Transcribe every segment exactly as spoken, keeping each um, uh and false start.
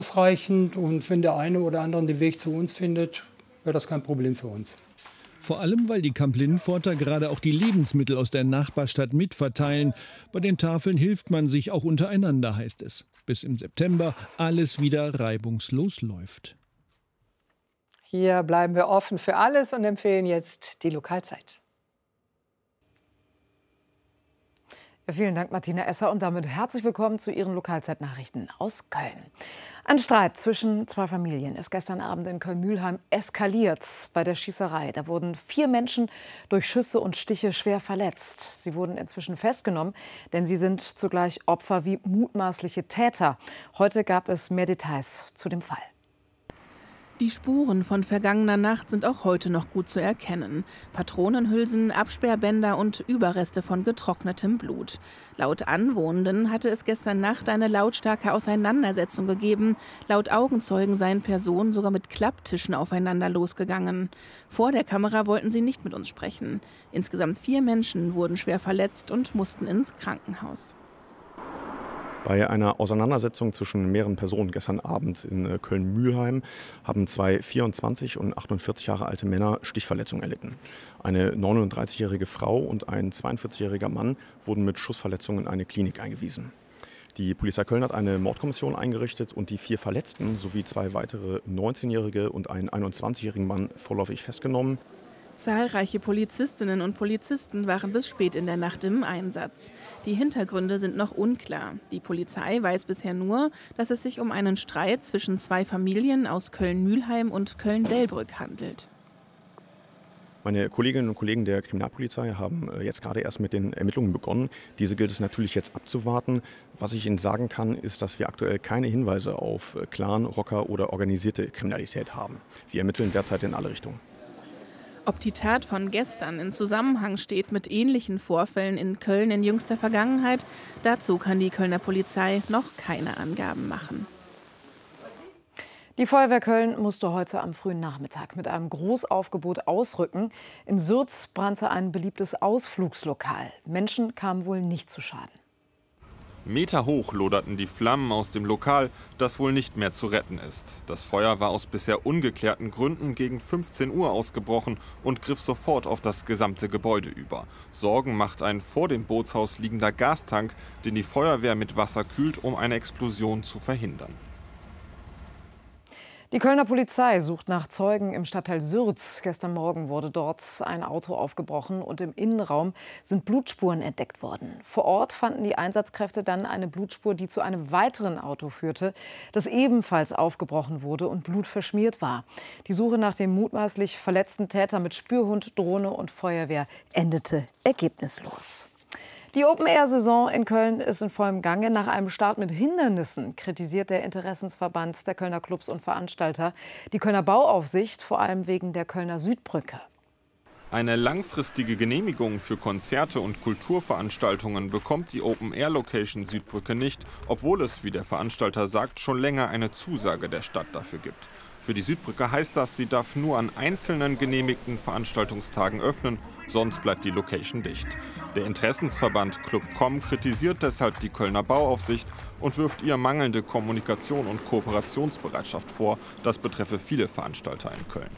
ausreichend. Und wenn der eine oder andere den Weg zu uns findet, wäre das kein Problem für uns. Vor allem, weil die Kamp-Lindforter gerade auch die Lebensmittel aus der Nachbarstadt mitverteilen. Bei den Tafeln hilft man sich auch untereinander, heißt es. Bis im September alles wieder reibungslos läuft. Hier bleiben wir offen für alles und empfehlen jetzt die Lokalzeit. Ja, vielen Dank, Martina Esser. Und damit herzlich willkommen zu Ihren Lokalzeitnachrichten aus Köln. Ein Streit zwischen zwei Familien ist gestern Abend in Köln-Mülheim eskaliert bei der Schießerei. Da wurden vier Menschen durch Schüsse und Stiche schwer verletzt. Sie wurden inzwischen festgenommen, denn sie sind zugleich Opfer wie mutmaßliche Täter. Heute gab es mehr Details zu dem Fall. Die Spuren von vergangener Nacht sind auch heute noch gut zu erkennen. Patronenhülsen, Absperrbänder und Überreste von getrocknetem Blut. Laut Anwohnenden hatte es gestern Nacht eine lautstarke Auseinandersetzung gegeben. Laut Augenzeugen seien Personen sogar mit Klapptischen aufeinander losgegangen. Vor der Kamera wollten sie nicht mit uns sprechen. Insgesamt vier Menschen wurden schwer verletzt und mussten ins Krankenhaus. Bei einer Auseinandersetzung zwischen mehreren Personen gestern Abend in Köln-Mülheim haben zwei vierundzwanzig und achtundvierzig Jahre alte Männer Stichverletzungen erlitten. Eine neununddreißigjährige Frau und ein zweiundvierzigjähriger Mann wurden mit Schussverletzungen in eine Klinik eingewiesen. Die Polizei Köln hat eine Mordkommission eingerichtet und die vier Verletzten sowie zwei weitere neunzehnjährige und einen einundzwanzigjährigen Mann vorläufig festgenommen. Zahlreiche Polizistinnen und Polizisten waren bis spät in der Nacht im Einsatz. Die Hintergründe sind noch unklar. Die Polizei weiß bisher nur, dass es sich um einen Streit zwischen zwei Familien aus Köln-Mülheim und Köln-Delbrück handelt. Meine Kolleginnen und Kollegen der Kriminalpolizei haben jetzt gerade erst mit den Ermittlungen begonnen. Diese gilt es natürlich jetzt abzuwarten. Was ich Ihnen sagen kann, ist, dass wir aktuell keine Hinweise auf Clan, Rocker oder organisierte Kriminalität haben. Wir ermitteln derzeit in alle Richtungen. Ob die Tat von gestern in Zusammenhang steht mit ähnlichen Vorfällen in Köln in jüngster Vergangenheit, dazu kann die Kölner Polizei noch keine Angaben machen. Die Feuerwehr Köln musste heute am frühen Nachmittag mit einem Großaufgebot ausrücken. In Sürz brannte ein beliebtes Ausflugslokal. Menschen kamen wohl nicht zu Schaden. Meterhoch loderten die Flammen aus dem Lokal, das wohl nicht mehr zu retten ist. Das Feuer war aus bisher ungeklärten Gründen gegen fünfzehn Uhr ausgebrochen und griff sofort auf das gesamte Gebäude über. Sorgen macht ein vor dem Bootshaus liegender Gastank, den die Feuerwehr mit Wasser kühlt, um eine Explosion zu verhindern. Die Kölner Polizei sucht nach Zeugen im Stadtteil Sürz. Gestern Morgen wurde dort ein Auto aufgebrochen und im Innenraum sind Blutspuren entdeckt worden. Vor Ort fanden die Einsatzkräfte dann eine Blutspur, die zu einem weiteren Auto führte, das ebenfalls aufgebrochen wurde und blutverschmiert war. Die Suche nach dem mutmaßlich verletzten Täter mit Spürhund, Drohne und Feuerwehr endete ergebnislos. Die Open-Air-Saison in Köln ist in vollem Gange. Nach einem Start mit Hindernissen kritisiert der Interessensverband der Kölner Clubs und Veranstalter die Kölner Bauaufsicht, vor allem wegen der Kölner Südbrücke. Eine langfristige Genehmigung für Konzerte und Kulturveranstaltungen bekommt die Open-Air-Location Südbrücke nicht, obwohl es, wie der Veranstalter sagt, schon länger eine Zusage der Stadt dafür gibt. Für die Südbrücke heißt das, sie darf nur an einzelnen genehmigten Veranstaltungstagen öffnen, sonst bleibt die Location dicht. Der Interessensverband Club Punkt com kritisiert deshalb die Kölner Bauaufsicht und wirft ihr mangelnde Kommunikation und Kooperationsbereitschaft vor. Das betreffe viele Veranstalter in Köln.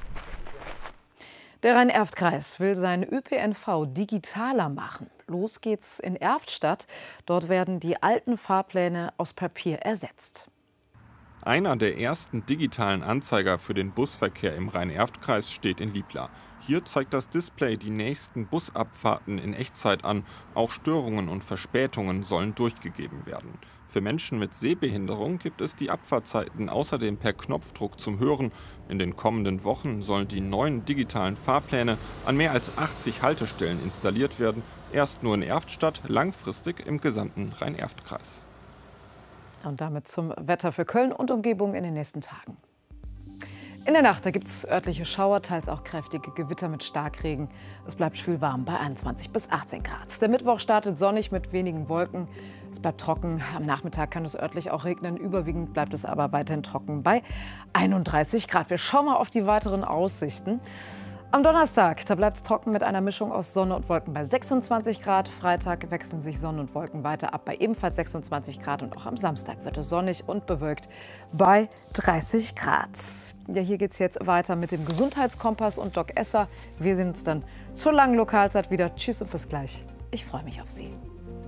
Der Rhein-Erft-Kreis will seinen Ö P N V digitaler machen. Los geht's in Erftstadt. Dort werden die alten Fahrpläne aus Papier ersetzt. Einer der ersten digitalen Anzeiger für den Busverkehr im Rhein-Erft-Kreis steht in Liebla. Hier zeigt das Display die nächsten Busabfahrten in Echtzeit an. Auch Störungen und Verspätungen sollen durchgegeben werden. Für Menschen mit Sehbehinderung gibt es die Abfahrtzeiten außerdem per Knopfdruck zum Hören. In den kommenden Wochen sollen die neuen digitalen Fahrpläne an mehr als achtzig Haltestellen installiert werden. Erst nur in Erftstadt, langfristig im gesamten Rhein-Erft-Kreis. Und damit zum Wetter für Köln und Umgebung in den nächsten Tagen. In der Nacht gibt es örtliche Schauer, teils auch kräftige Gewitter mit Starkregen. Es bleibt schwül warm bei einundzwanzig bis achtzehn Grad. Der Mittwoch startet sonnig mit wenigen Wolken. Es bleibt trocken. Am Nachmittag kann es örtlich auch regnen. Überwiegend bleibt es aber weiterhin trocken bei einunddreißig Grad. Wir schauen mal auf die weiteren Aussichten. Am Donnerstag, da bleibt es trocken mit einer Mischung aus Sonne und Wolken bei sechsundzwanzig Grad. Freitag wechseln sich Sonne und Wolken weiter ab bei ebenfalls sechsundzwanzig Grad. Und auch am Samstag wird es sonnig und bewölkt bei dreißig Grad. Ja, hier geht es jetzt weiter mit dem Gesundheitskompass und Doc Esser. Wir sehen uns dann zur langen Lokalzeit wieder. Tschüss und bis gleich. Ich freue mich auf Sie.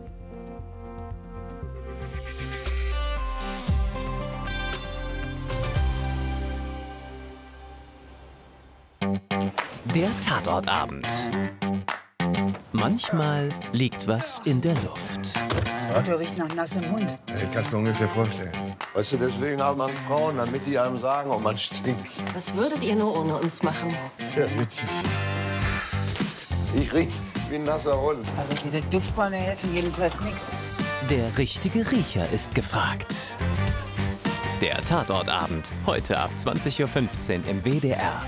Der Tatortabend. Manchmal liegt was in der Luft. Das Auto riecht nach nassem Hund. Ich kann es mir ungefähr vorstellen. Weißt du, deswegen haben man Frauen, damit die einem sagen, ob man stinkt. Was würdet ihr nur ohne uns machen? Sehr witzig. Ich riech wie ein nasser Hund. Also diese Duftbäume helfen jedenfalls nichts. Der richtige Riecher ist gefragt. Der Tatortabend, heute ab zwanzig Uhr fünfzehn im W D R.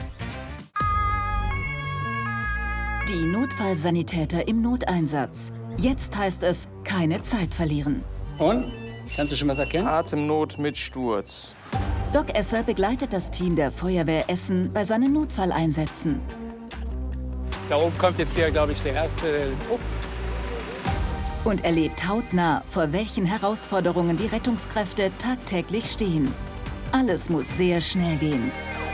Die Notfallsanitäter im Noteinsatz. Jetzt heißt es, keine Zeit verlieren. Und? Kannst du schon was erkennen? Atemnot mit Sturz. Doc Esser begleitet das Team der Feuerwehr Essen bei seinen Notfalleinsätzen. Da oben kommt jetzt hier, glaube ich, der erste. Oh. Und erlebt hautnah, vor welchen Herausforderungen die Rettungskräfte tagtäglich stehen. Alles muss sehr schnell gehen.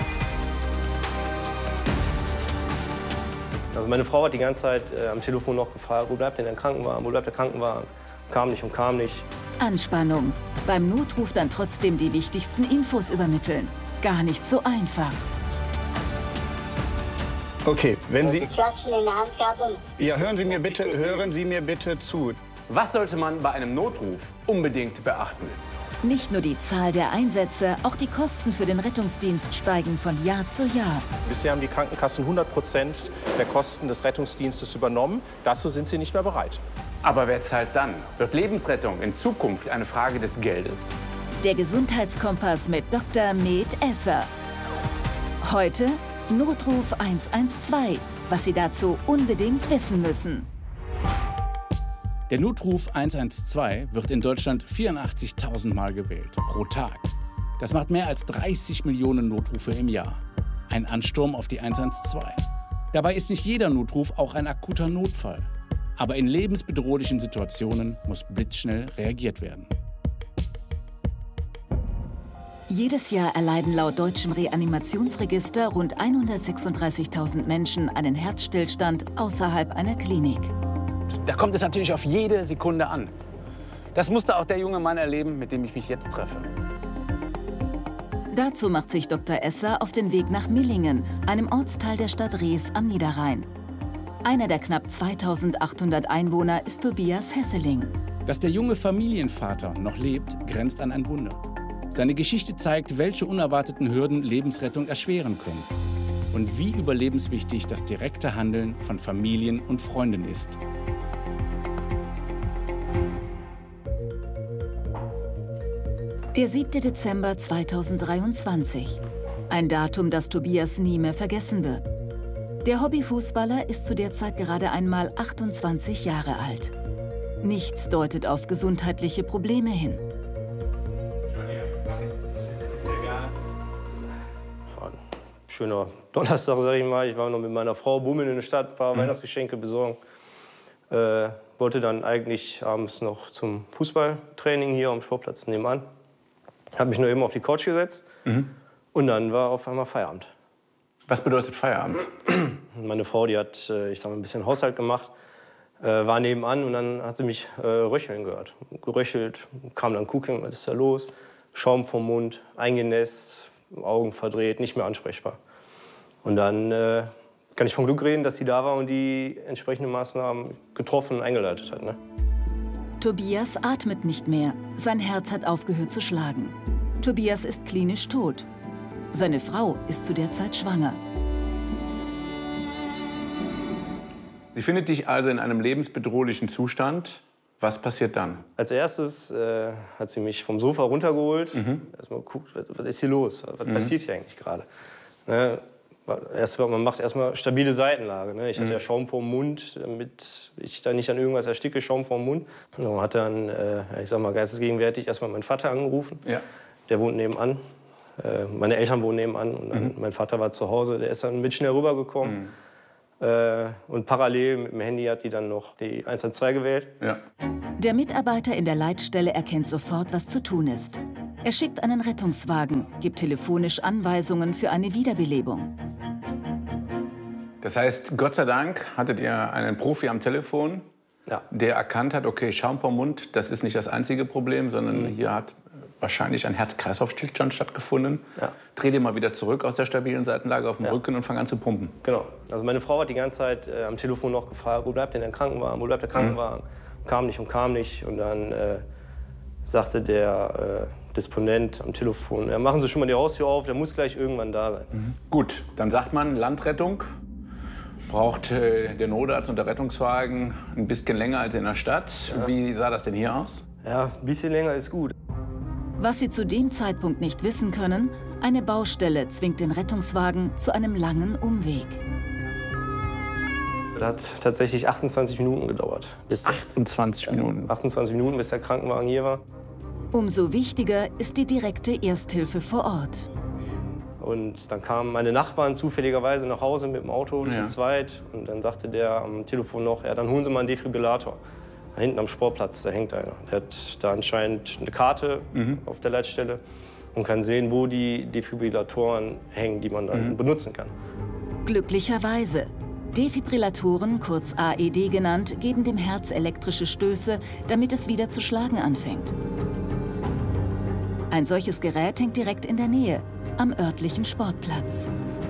Also meine Frau hat die ganze Zeit äh, am Telefon noch gefragt, wo bleibt denn der Krankenwagen, wo bleibt der Krankenwagen? Kam nicht und kam nicht. Anspannung. Beim Notruf dann trotzdem die wichtigsten Infos übermitteln. Gar nicht so einfach. Okay, wenn Sie... Flaschen in der Hand gehabt und... Ja, hören Sie mir bitte, hören Sie mir bitte zu. Was sollte man bei einem Notruf unbedingt beachten? Nicht nur die Zahl der Einsätze, auch die Kosten für den Rettungsdienst steigen von Jahr zu Jahr. Bisher haben die Krankenkassen hundert Prozent der Kosten des Rettungsdienstes übernommen. Dazu sind sie nicht mehr bereit. Aber wer zahlt dann? Wird Lebensrettung in Zukunft eine Frage des Geldes? Der Gesundheitskompass mit Doktor Med Esser. Heute Notruf eins eins zwei, was Sie dazu unbedingt wissen müssen. Der Notruf eins eins zwei wird in Deutschland vierundachtzigtausend Mal gewählt, pro Tag. Das macht mehr als dreißig Millionen Notrufe im Jahr. Ein Ansturm auf die eins eins zwei. Dabei ist nicht jeder Notruf auch ein akuter Notfall. Aber in lebensbedrohlichen Situationen muss blitzschnell reagiert werden. Jedes Jahr erleiden laut deutschem Reanimationsregister rund hundertsechsunddreißigtausend Menschen einen Herzstillstand außerhalb einer Klinik. Da kommt es natürlich auf jede Sekunde an. Das musste auch der junge Mann erleben, mit dem ich mich jetzt treffe. Dazu macht sich Doktor Esser auf den Weg nach Millingen, einem Ortsteil der Stadt Rees am Niederrhein. Einer der knapp zweitausendachthundert Einwohner ist Tobias Hesseling. Dass der junge Familienvater noch lebt, grenzt an ein Wunder. Seine Geschichte zeigt, welche unerwarteten Hürden Lebensrettung erschweren können. Und wie überlebenswichtig das direkte Handeln von Familien und Freunden ist. Der siebte Dezember zweitausenddreiundzwanzig. Ein Datum, das Tobias nie mehr vergessen wird. Der Hobbyfußballer ist zu der Zeit gerade einmal achtundzwanzig Jahre alt. Nichts deutet auf gesundheitliche Probleme hin. War ein schöner Donnerstag, sag ich mal. Ich war noch mit meiner Frau bummeln in der Stadt, ein paar mhm. Weihnachtsgeschenke besorgen. Äh, wollte dann eigentlich abends noch zum Fußballtraining hier am Sportplatz nebenan. Habe mich nur eben auf die Couch gesetzt mhm. und dann war auf einmal Feierabend. Was bedeutet Feierabend? Meine Frau, die hat, ich sag mal, ein bisschen Haushalt gemacht, war nebenan und dann hat sie mich äh, röcheln gehört. Geröchelt, kam dann gucken, was ist da los? Schaum vom Mund, eingenässt, Augen verdreht, nicht mehr ansprechbar. Und dann äh, kann ich von Glück reden, dass sie da war und die entsprechenden Maßnahmen getroffen und eingeleitet hat. Ne? Tobias atmet nicht mehr. Sein Herz hat aufgehört zu schlagen. Tobias ist klinisch tot. Seine Frau ist zu der Zeit schwanger. Sie findet dich also in einem lebensbedrohlichen Zustand. Was passiert dann? Als erstes äh, hat sie mich vom Sofa runtergeholt. Mhm. Erstmal geguckt, was, was ist hier los? Was mhm. passiert hier eigentlich gerade? Ne? Erst, man macht erstmal stabile Seitenlage. Ne? Ich hatte mhm. ja Schaum vorm Mund, damit ich da nicht an irgendwas ersticke, Schaum vorm Mund. Und hat dann, äh, ich sag mal geistesgegenwärtig, erstmal meinen Vater angerufen. Ja. Der wohnt nebenan. äh, meine Eltern wohnen nebenan und dann, mhm. mein Vater war zu Hause. Der ist dann mit schnell rübergekommen. Mhm. Äh, und parallel mit dem Handy hat die dann noch die eins eins zwei gewählt. Ja. Der Mitarbeiter in der Leitstelle erkennt sofort, was zu tun ist. Er schickt einen Rettungswagen, gibt telefonisch Anweisungen für eine Wiederbelebung. Das heißt, Gott sei Dank hattet ihr einen Profi am Telefon, ja. der erkannt hat, okay, Schaum vom Mund, das ist nicht das einzige Problem, sondern mhm. hier hat wahrscheinlich ein Herz-Kreislauf-Stillstand stattgefunden. Ja. Dreh dir mal wieder zurück aus der stabilen Seitenlage auf dem ja. Rücken und fang an zu pumpen. Genau. Also meine Frau hat die ganze Zeit äh, am Telefon noch gefragt, wo bleibt denn der Krankenwagen, wo bleibt der Krankenwagen? Mhm. Kam nicht und kam nicht. Und dann äh, sagte der äh, Disponent am Telefon, ja, machen Sie schon mal die Haustür auf, der muss gleich irgendwann da sein. Mhm. Gut, dann sagt man, Landrettung braucht äh, der Notarzt und der Rettungswagen ein bisschen länger als in der Stadt. Ja. Wie sah das denn hier aus? Ja, ein bisschen länger ist gut. Was sie zu dem Zeitpunkt nicht wissen können, eine Baustelle zwingt den Rettungswagen zu einem langen Umweg. Das hat tatsächlich achtundzwanzig Minuten gedauert. Bis achtundzwanzig Minuten? achtundzwanzig Minuten, bis der Krankenwagen hier war. Umso wichtiger ist die direkte Ersthilfe vor Ort. Und dann kamen meine Nachbarn zufälligerweise nach Hause mit dem Auto ja. zu zweit. Und dann sagte der am Telefon noch, ja, dann holen Sie mal einen Defibrillator. Da hinten am Sportplatz, da hängt einer. Der hat da anscheinend eine Karte mhm. auf der Leitstelle und kann sehen, wo die Defibrillatoren hängen, die man dann mhm. benutzen kann. Glücklicherweise. Defibrillatoren, kurz A E D genannt, geben dem Herz elektrische Stöße, damit es wieder zu schlagen anfängt. Ein solches Gerät hängt direkt in der Nähe, am örtlichen Sportplatz.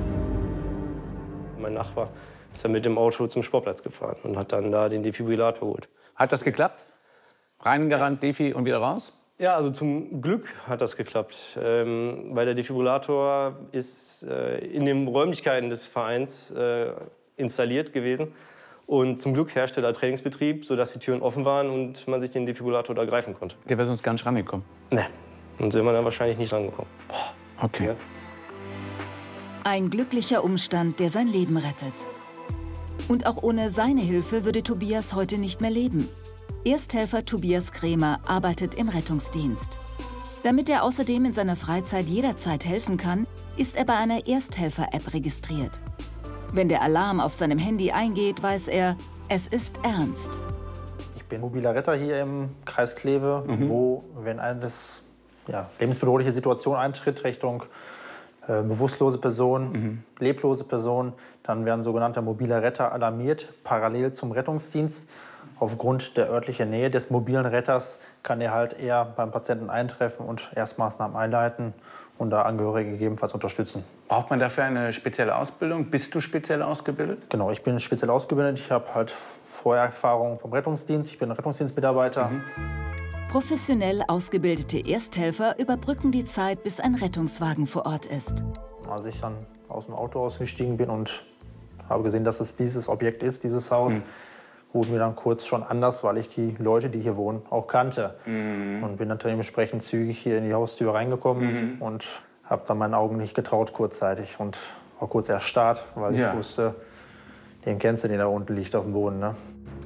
Mein Nachbar ist dann mit dem Auto zum Sportplatz gefahren und hat dann da den Defibrillator geholt. Hat das geklappt? Reingerannt, Defi und wieder raus? Ja, also zum Glück hat das geklappt, ähm, weil der Defibrillator ist äh, in den Räumlichkeiten des Vereins äh, installiert gewesen. Und zum Glück herrschte da Trainingsbetrieb, sodass die Türen offen waren und man sich den Defibrillator da greifen konnte. Der wäre sonst gar nicht rangekommen? Nee, und sind wir dann wahrscheinlich nicht rangekommen. Okay. Ja. Ein glücklicher Umstand, der sein Leben rettet. Und auch ohne seine Hilfe würde Tobias heute nicht mehr leben. Ersthelfer Tobias Krämer arbeitet im Rettungsdienst. Damit er außerdem in seiner Freizeit jederzeit helfen kann, ist er bei einer Ersthelfer-App registriert. Wenn der Alarm auf seinem Handy eingeht, weiß er, es ist ernst. Ich bin mobiler Retter hier im Kreis Kleve, mhm. wo, wenn eine ja, lebensbedrohliche Situation eintritt, Richtung äh, bewusstlose Person, mhm. leblose Person, dann werden sogenannte mobile Retter alarmiert, parallel zum Rettungsdienst. Aufgrund der örtlichen Nähe des mobilen Retters kann er halt eher beim Patienten eintreffen und Erstmaßnahmen einleiten und da Angehörige gegebenenfalls unterstützen. Braucht man dafür eine spezielle Ausbildung? Bist du speziell ausgebildet? Genau, ich bin speziell ausgebildet. Ich habe halt Vorerfahrung vom Rettungsdienst. Ich bin Rettungsdienstmitarbeiter. Mhm. Professionell ausgebildete Ersthelfer überbrücken die Zeit, bis ein Rettungswagen vor Ort ist. Als ich dann aus dem Auto ausgestiegen bin und habe gesehen, dass es dieses Objekt ist, dieses Haus, mhm. wurde mir dann kurz schon anders, weil ich die Leute, die hier wohnen, auch kannte. Mhm. Und bin dann dementsprechend zügig hier in die Haustür reingekommen mhm. und habe dann meinen Augen nicht getraut kurzzeitig und war kurz erstarrt, weil ja. ich wusste, den kennst du, den da unten liegt auf dem Boden. Ne?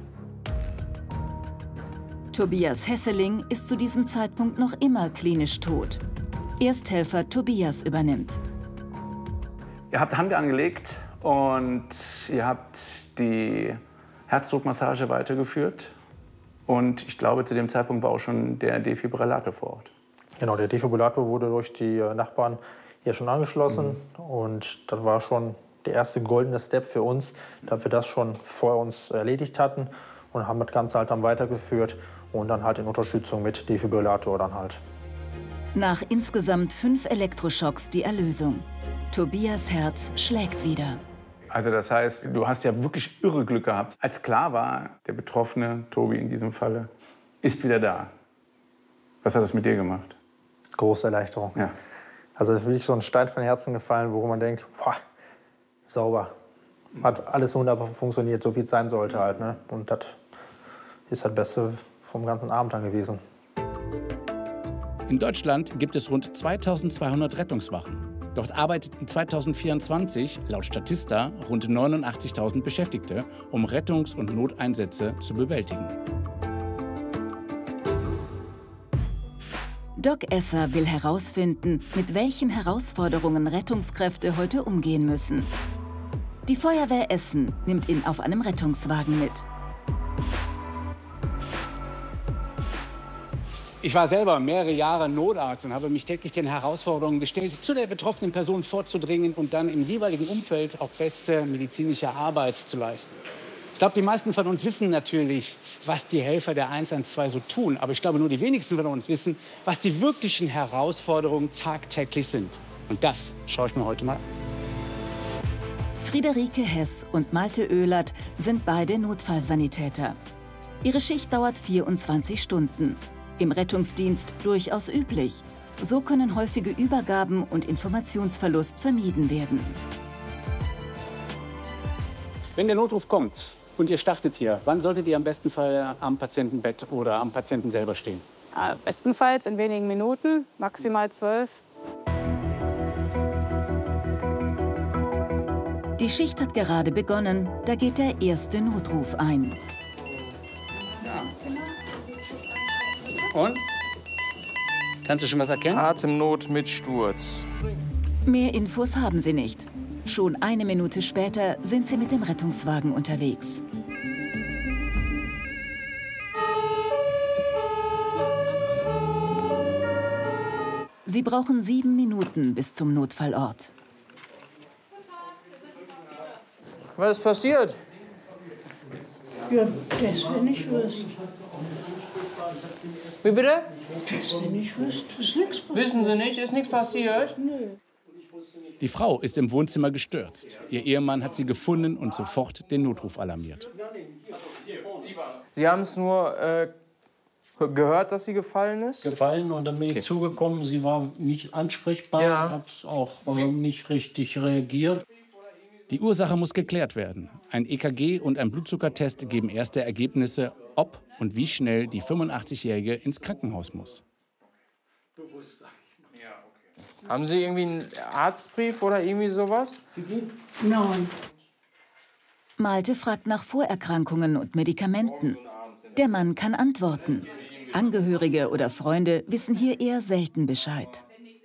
Tobias Hesseling ist zu diesem Zeitpunkt noch immer klinisch tot. Ersthelfer Tobias übernimmt. Ihr habt Hand angelegt und ihr habt die Herzdruckmassage weitergeführt. Und ich glaube, zu dem Zeitpunkt war auch schon der Defibrillator vor Ort. Genau, der Defibrillator wurde durch die Nachbarn hier schon angeschlossen. Mhm. Und das war schon der erste goldene Step für uns, da wir das schon vor uns erledigt hatten. Und haben das Ganze halt dann weitergeführt und dann halt in Unterstützung mit Defibrillator dann halt. Nach insgesamt fünf Elektroschocks die Erlösung. Tobias Herz schlägt wieder. Also das heißt, du hast ja wirklich irre Glück gehabt. Als klar war, der Betroffene, Tobi in diesem Falle, ist wieder da. Was hat das mit dir gemacht? Große Erleichterung. Ja. Also es ist wirklich so ein Stein von Herzen gefallen, wo man denkt, boah, sauber. Hat alles wunderbar funktioniert, so wie es sein sollte halt. Ne? Und das ist das Beste vom ganzen Abend dann gewesen. In Deutschland gibt es rund zweitausendzweihundert Rettungswachen. Dort arbeiteten zweitausendvierundzwanzig laut Statista rund neunundachtzigtausend Beschäftigte, um Rettungs- und Noteinsätze zu bewältigen. Doc Esser will herausfinden, mit welchen Herausforderungen Rettungskräfte heute umgehen müssen. Die Feuerwehr Essen nimmt ihn auf einem Rettungswagen mit. Ich war selber mehrere Jahre Notarzt und habe mich täglich den Herausforderungen gestellt, zu der betroffenen Person vorzudringen und dann im jeweiligen Umfeld auch beste medizinische Arbeit zu leisten. Ich glaube, die meisten von uns wissen natürlich, was die Helfer der eins eins zwei so tun. Aber ich glaube, nur die wenigsten von uns wissen, was die wirklichen Herausforderungen tagtäglich sind. Und das schaue ich mir heute mal an. Friederike Hess und Malte Oehlert sind beide Notfallsanitäter. Ihre Schicht dauert vierundzwanzig Stunden. Im Rettungsdienst durchaus üblich. So können häufige Übergaben und Informationsverlust vermieden werden. Wenn der Notruf kommt und ihr startet hier, wann solltet ihr am besten Fall am Patientenbett oder am Patienten selber stehen? Ja, bestenfalls in wenigen Minuten, maximal zwölf. Die Schicht hat gerade begonnen, da geht der erste Notruf ein. Und? Kannst du schon was erkennen? Atemnot mit Sturz. Mehr Infos haben sie nicht. Schon eine Minute später sind sie mit dem Rettungswagen unterwegs. Sie brauchen sieben Minuten bis zum Notfallort. Was ist passiert? Ja, das, wenn ich wüsste. Wie bitte? Das, wenn ich wüsste, ist nichts passiert. Wissen Sie nicht, ist nichts passiert? Nö. Die Frau ist im Wohnzimmer gestürzt. Ihr Ehemann hat sie gefunden und sofort den Notruf alarmiert. Sie haben es nur äh, gehört, dass sie gefallen ist? Gefallen und dann bin ich okay. zugekommen. Sie war nicht ansprechbar. Ja. Ich habe es auch okay. nicht richtig reagiert. Die Ursache muss geklärt werden. Ein E K G und ein Blutzuckertest geben erste Ergebnisse, ob und wie schnell die fünfundachtzigjährige ins Krankenhaus muss. Haben Sie irgendwie einen Arztbrief oder irgendwie sowas? Nein. Malte fragt nach Vorerkrankungen und Medikamenten. Der Mann kann antworten. Angehörige oder Freunde wissen hier eher selten Bescheid.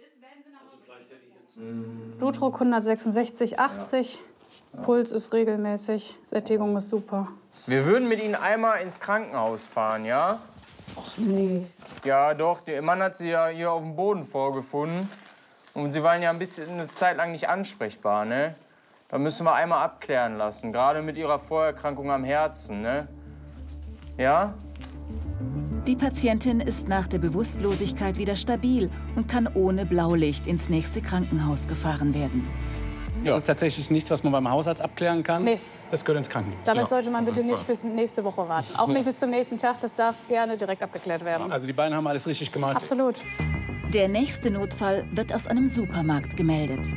Blutdruck hundertsechsundsechzig, achtzig. Puls ist regelmäßig. Sättigung ist super. Wir würden mit Ihnen einmal ins Krankenhaus fahren, ja? Ach nee. Ja, doch. Der Mann hat Sie ja hier auf dem Boden vorgefunden. Und Sie waren ja ein bisschen eine Zeit lang nicht ansprechbar, ne? Da müssen wir einmal abklären lassen. Gerade mit Ihrer Vorerkrankung am Herzen, ne? Ja? Die Patientin ist nach der Bewusstlosigkeit wieder stabil und kann ohne Blaulicht ins nächste Krankenhaus gefahren werden. Ja. Das ist tatsächlich nichts, was man beim Hausarzt abklären kann. Nee. Das gehört ins Krankenhaus. Damit ja. sollte man bitte nicht bis nächste Woche warten. Auch nicht bis zum nächsten Tag. Das darf gerne direkt abgeklärt werden. Also die beiden haben alles richtig gemacht. Absolut. Der nächste Notfall wird aus einem Supermarkt gemeldet.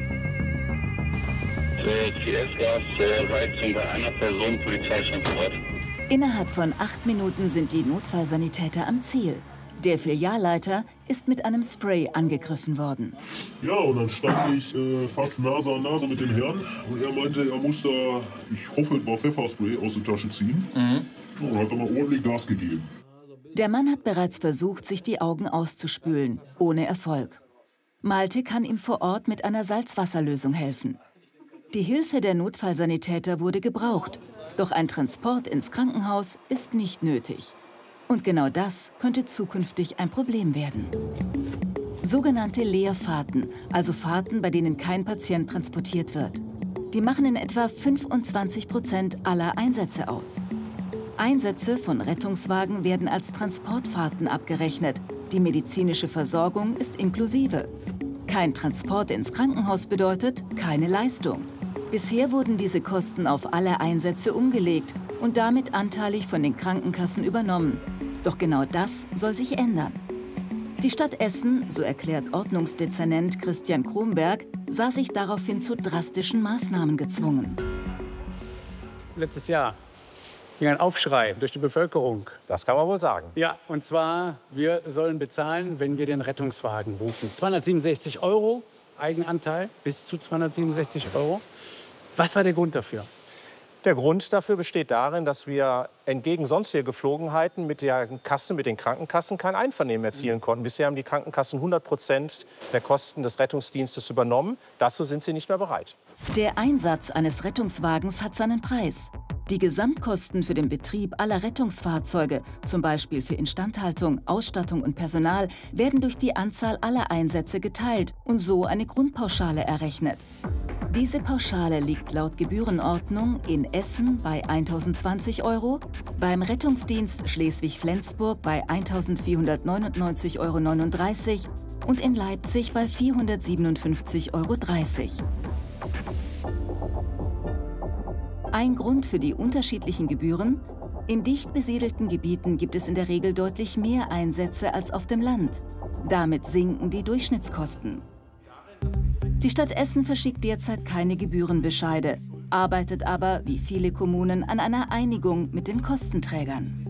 C S-Gas-Reizung bei einer Person, Polizeistandort. Innerhalb von acht Minuten sind die Notfallsanitäter am Ziel. Der Filialleiter ist mit einem Spray angegriffen worden. Ja, und dann stand ich äh, fast Nase an Nase mit dem Herrn. Und er meinte, er muss da, ich hoffe, es war Pfefferspray, aus der Tasche ziehen. Mhm. Ja, und hat dann mal ordentlich Gas gegeben. Der Mann hat bereits versucht, sich die Augen auszuspülen, ohne Erfolg. Malte kann ihm vor Ort mit einer Salzwasserlösung helfen. Die Hilfe der Notfallsanitäter wurde gebraucht, doch ein Transport ins Krankenhaus ist nicht nötig. Und genau das könnte zukünftig ein Problem werden. Sogenannte Leerfahrten, also Fahrten, bei denen kein Patient transportiert wird. Die machen in etwa fünfundzwanzig Prozent aller Einsätze aus. Einsätze von Rettungswagen werden als Transportfahrten abgerechnet. Die medizinische Versorgung ist inklusive. Kein Transport ins Krankenhaus bedeutet keine Leistung. Bisher wurden diese Kosten auf alle Einsätze umgelegt und damit anteilig von den Krankenkassen übernommen. Doch genau das soll sich ändern. Die Stadt Essen, so erklärt Ordnungsdezernent Christian Kronberg, sah sich daraufhin zu drastischen Maßnahmen gezwungen. Letztes Jahr ging ein Aufschrei durch die Bevölkerung. Das kann man wohl sagen. Ja, und zwar, wir sollen bezahlen, wenn wir den Rettungswagen rufen. zweihundertsiebenundsechzig Euro Eigenanteil, bis zu zweihundertsiebenundsechzig Euro. Was war der Grund dafür? Der Grund dafür besteht darin, dass wir entgegen sonstiger Geflogenheiten mit der Kasse, mit den Krankenkassen kein Einvernehmen erzielen konnten. Bisher haben die Krankenkassen hundert Prozent der Kosten des Rettungsdienstes übernommen. Dazu sind sie nicht mehr bereit. Der Einsatz eines Rettungswagens hat seinen Preis. Die Gesamtkosten für den Betrieb aller Rettungsfahrzeuge, zum Beispiel für Instandhaltung, Ausstattung und Personal, werden durch die Anzahl aller Einsätze geteilt und so eine Grundpauschale errechnet. Diese Pauschale liegt laut Gebührenordnung in Essen bei eintausendzwanzig Euro, beim Rettungsdienst Schleswig-Flensburg bei eintausendvierhundertneunundneunzig Euro neununddreißig und in Leipzig bei vierhundertsiebenundfünfzig Euro dreißig. Ein Grund für die unterschiedlichen Gebühren: in dicht besiedelten Gebieten gibt es in der Regel deutlich mehr Einsätze als auf dem Land. Damit sinken die Durchschnittskosten. Die Stadt Essen verschickt derzeit keine Gebührenbescheide, arbeitet aber, wie viele Kommunen, an einer Einigung mit den Kostenträgern.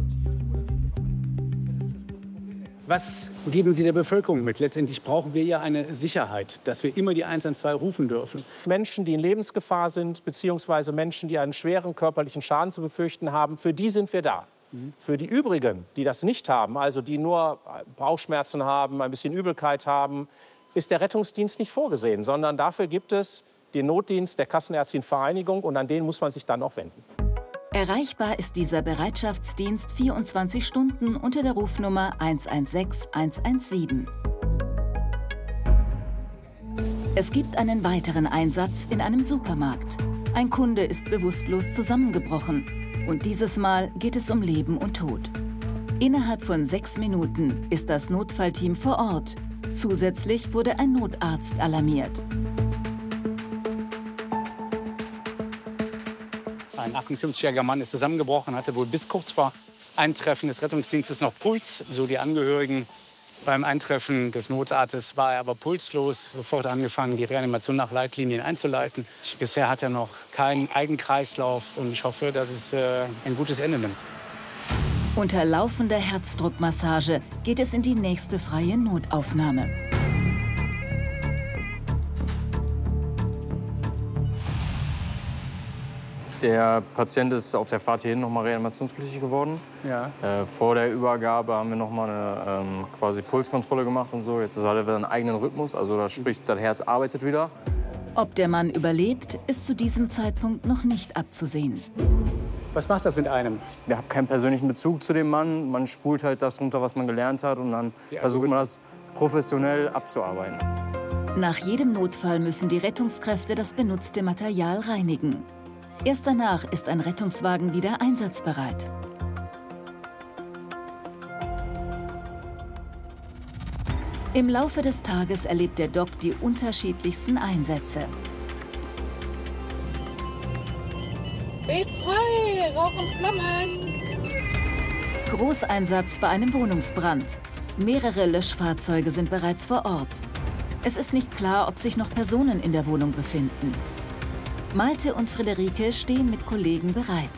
Was geben Sie der Bevölkerung mit? Letztendlich brauchen wir ja eine Sicherheit, dass wir immer die eins eins zwei rufen dürfen. Menschen, die in Lebensgefahr sind, beziehungsweise Menschen, die einen schweren körperlichen Schaden zu befürchten haben, für die sind wir da. Mhm. Für die übrigen, die das nicht haben, also die nur Bauchschmerzen haben, ein bisschen Übelkeit haben, ist der Rettungsdienst nicht vorgesehen, sondern dafür gibt es den Notdienst der Kassenärztlichen Vereinigung und an den muss man sich dann auch wenden. Erreichbar ist dieser Bereitschaftsdienst vierundzwanzig Stunden unter der Rufnummer eins eins sechs eins eins sieben. Es gibt einen weiteren Einsatz in einem Supermarkt. Ein Kunde ist bewusstlos zusammengebrochen. Und dieses Mal geht es um Leben und Tod. Innerhalb von sechs Minuten ist das Notfallteam vor Ort. Zusätzlich wurde ein Notarzt alarmiert. Ein achtundfünfzigjähriger Mann ist zusammengebrochen, hatte wohl bis kurz vor Eintreffen des Rettungsdienstes noch Puls, so die Angehörigen. Beim Eintreffen des Notarztes war er aber pulslos, sofort angefangen, die Reanimation nach Leitlinien einzuleiten. Bisher hat er noch keinen Eigenkreislauf und ich hoffe, dass es äh, ein gutes Ende nimmt. Unter laufender Herzdruckmassage geht es in die nächste freie Notaufnahme. Der Patient ist auf der Fahrt hierhin noch mal reanimationspflichtig geworden. Ja. Äh, vor der Übergabe haben wir noch mal eine ähm, quasi Pulskontrolle gemacht und so. Jetzt hat er wieder einen eigenen Rhythmus, also das sprich, das Herz arbeitet wieder. Ob der Mann überlebt, ist zu diesem Zeitpunkt noch nicht abzusehen. Was macht das mit einem? Ich habe keinen persönlichen Bezug zu dem Mann. Man spult halt das runter, was man gelernt hat, und dann versucht man das professionell abzuarbeiten. Nach jedem Notfall müssen die Rettungskräfte das benutzte Material reinigen. Erst danach ist ein Rettungswagen wieder einsatzbereit. Im Laufe des Tages erlebt der Doc die unterschiedlichsten Einsätze. B zwei, Rauch und Flammen. Großeinsatz bei einem Wohnungsbrand. Mehrere Löschfahrzeuge sind bereits vor Ort. Es ist nicht klar, ob sich noch Personen in der Wohnung befinden. Malte und Friederike stehen mit Kollegen bereit.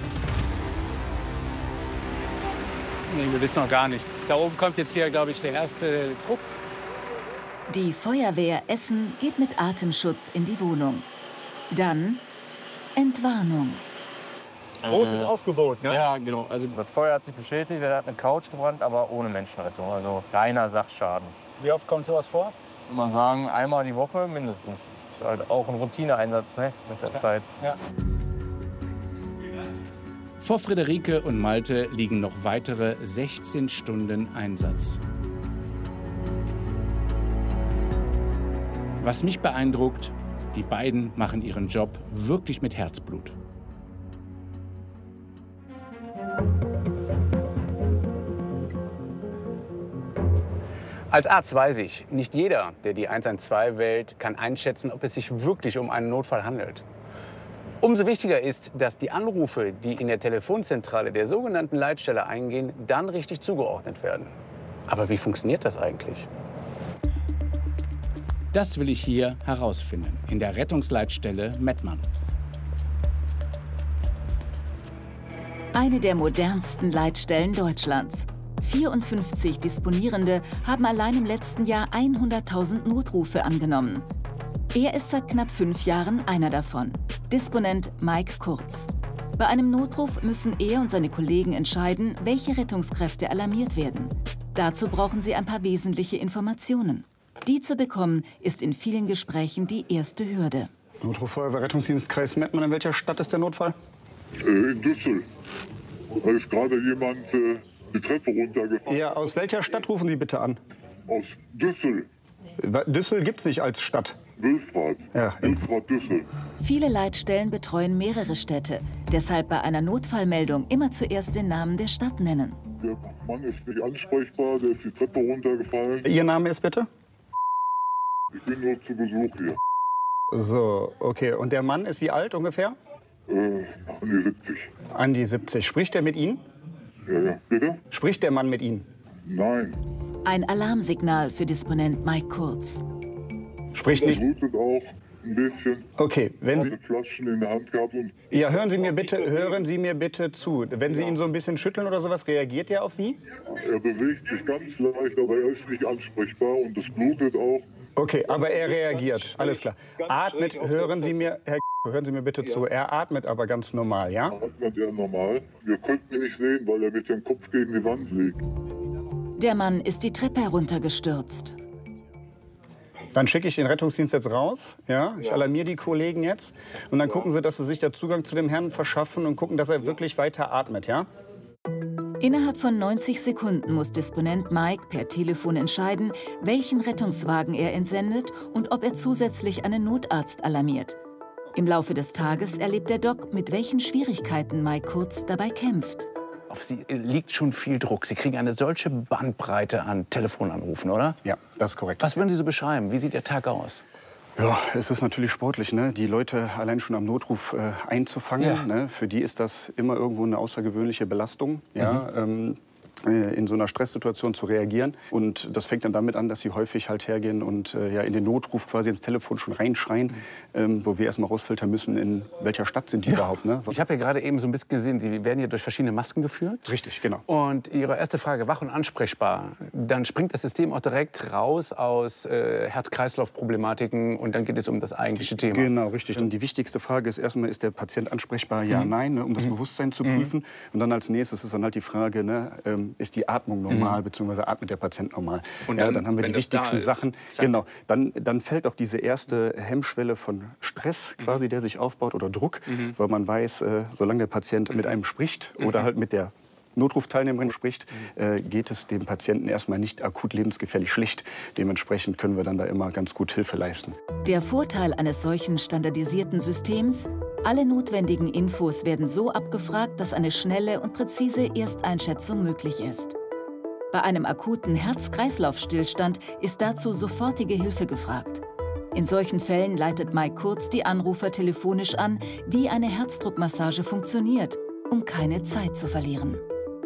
Nee, wir wissen noch gar nichts. Da oben kommt jetzt hier, glaube ich, der erste Trupp. Die Feuerwehr Essen geht mit Atemschutz in die Wohnung. Dann Entwarnung. Großes Aufgebot, ne? Ja, genau. Also das Feuer hat sich beschädigt, er hat eine Couch gebrannt, aber ohne Menschenrettung. Also reiner Sachschaden. Wie oft kommt sowas vor? Ich würde mal sagen, einmal die Woche mindestens. Das ist halt auch ein Routineeinsatz, ne, mit der ja. Zeit. Ja. Vor Friederike und Malte liegen noch weitere sechzehn Stunden Einsatz. Was mich beeindruckt, die beiden machen ihren Job wirklich mit Herzblut. Als Arzt weiß ich, nicht jeder, der die eins eins zwei wählt, kann einschätzen, ob es sich wirklich um einen Notfall handelt. Umso wichtiger ist, dass die Anrufe, die in der Telefonzentrale der sogenannten Leitstelle eingehen, dann richtig zugeordnet werden. Aber wie funktioniert das eigentlich? Das will ich hier herausfinden, in der Rettungsleitstelle Mettmann. Eine der modernsten Leitstellen Deutschlands. vierundfünfzig Disponierende haben allein im letzten Jahr hunderttausend Notrufe angenommen. Er ist seit knapp fünf Jahren einer davon, Disponent Mike Kurz. Bei einem Notruf müssen er und seine Kollegen entscheiden, welche Rettungskräfte alarmiert werden. Dazu brauchen sie ein paar wesentliche Informationen. Die zu bekommen, ist in vielen Gesprächen die erste Hürde. Notruf Feuerwehr Rettungsdienst Kreis Mettmann. In welcher Stadt ist der Notfall? Äh, in Düssel. Da ist gerade jemand äh, die Treppe runtergefahren. Ja, aus welcher Stadt rufen Sie bitte an? Aus Düssel. Düssel gibt es nicht als Stadt. Wülfrath. Ja. Wülfrath, Düssel. Viele Leitstellen betreuen mehrere Städte. Deshalb bei einer Notfallmeldung immer zuerst den Namen der Stadt nennen. Der Mann ist nicht ansprechbar, der ist die Treppe runtergefallen. Ihr Name ist bitte? Ich bin nur zu Besuch hier. So, okay. Und der Mann ist wie alt ungefähr? Äh, an die siebzig. An die siebzig. Spricht er mit Ihnen? Ja, ja. Bitte? Spricht der Mann mit Ihnen? Nein. Ein Alarmsignal für Disponent Mike Kurz. Spricht nicht. Er blutet auch ein bisschen. Okay, wenn Sie Flaschen in der Hand gehabt und ja, hören Sie mir bitte, hören Sie mir bitte zu. Wenn Sie ihn so ein bisschen schütteln oder sowas, reagiert er auf Sie? Er bewegt sich ganz leicht, aber er ist nicht ansprechbar und es blutet auch. Okay, aber er reagiert. Alles klar. Atmet, hören Sie mir, Herr hören Sie mir bitte zu. Er atmet aber ganz normal, ja? Atmet er normal. Wir konnten ihn nicht sehen, weil er mit dem Kopf gegen die Wand liegt. Der Mann ist die Treppe heruntergestürzt. Dann schicke ich den Rettungsdienst jetzt raus. Ja? Ich alarmiere die Kollegen jetzt. Und dann gucken Sie, dass Sie sich da Zugang zu dem Herrn verschaffen und gucken, dass er wirklich weiter atmet. Ja? Innerhalb von neunzig Sekunden muss Disponent Mike per Telefon entscheiden, welchen Rettungswagen er entsendet und ob er zusätzlich einen Notarzt alarmiert. Im Laufe des Tages erlebt der Doc, mit welchen Schwierigkeiten Mike Kurz dabei kämpft. Auf Sie liegt schon viel Druck. Sie kriegen eine solche Bandbreite an Telefonanrufen, oder? Ja, das ist korrekt. Was würden Sie so beschreiben? Wie sieht Ihr Tag aus? Ja, es ist natürlich sportlich, ne? Die Leute allein schon am Notruf äh, einzufangen. Ja. Ne? Für die ist das immer irgendwo eine außergewöhnliche Belastung. Ja? Mhm. Ähm, in so einer Stresssituation zu reagieren. Und das fängt dann damit an, dass sie häufig halt hergehen und äh, ja, in den Notruf quasi ins Telefon schon reinschreien, ähm, wo wir erstmal rausfiltern müssen, in welcher Stadt sind die ja. überhaupt. Ne? Ich habe ja gerade eben so ein bisschen gesehen, Sie werden hier durch verschiedene Masken geführt. Richtig, genau. Und Ihre erste Frage, wach und ansprechbar. Dann springt das System auch direkt raus aus äh, Herz-Kreislauf-Problematiken und dann geht es um das eigentliche Thema. Genau, richtig. Und die wichtigste Frage ist erstmal, ist der Patient ansprechbar? Ja, Mhm. nein, ne, um das Mhm. Bewusstsein zu Mhm. prüfen. Und dann als nächstes ist dann halt die Frage, ne, ähm, ist die Atmung normal, Mhm. beziehungsweise atmet der Patient normal? Und ja, dann, dann haben wir wenn die das da wichtigsten ist, Sachen. zack. Genau. Dann, dann fällt auch diese erste Hemmschwelle von Stress quasi, der sich aufbaut, oder Druck, Mhm. weil man weiß, äh, solange der Patient mit einem spricht oder Mhm. halt mit der Notrufteilnehmerin spricht, äh, geht es dem Patienten erstmal nicht akut lebensgefährlich schlecht. Dementsprechend können wir dann da immer ganz gut Hilfe leisten. Der Vorteil eines solchen standardisierten Systems: alle notwendigen Infos werden so abgefragt, dass eine schnelle und präzise Ersteinschätzung möglich ist. Bei einem akuten Herz-Kreislauf-Stillstand ist dazu sofortige Hilfe gefragt. In solchen Fällen leitet Mike Kurz die Anrufer telefonisch an, wie eine Herzdruckmassage funktioniert, um keine Zeit zu verlieren.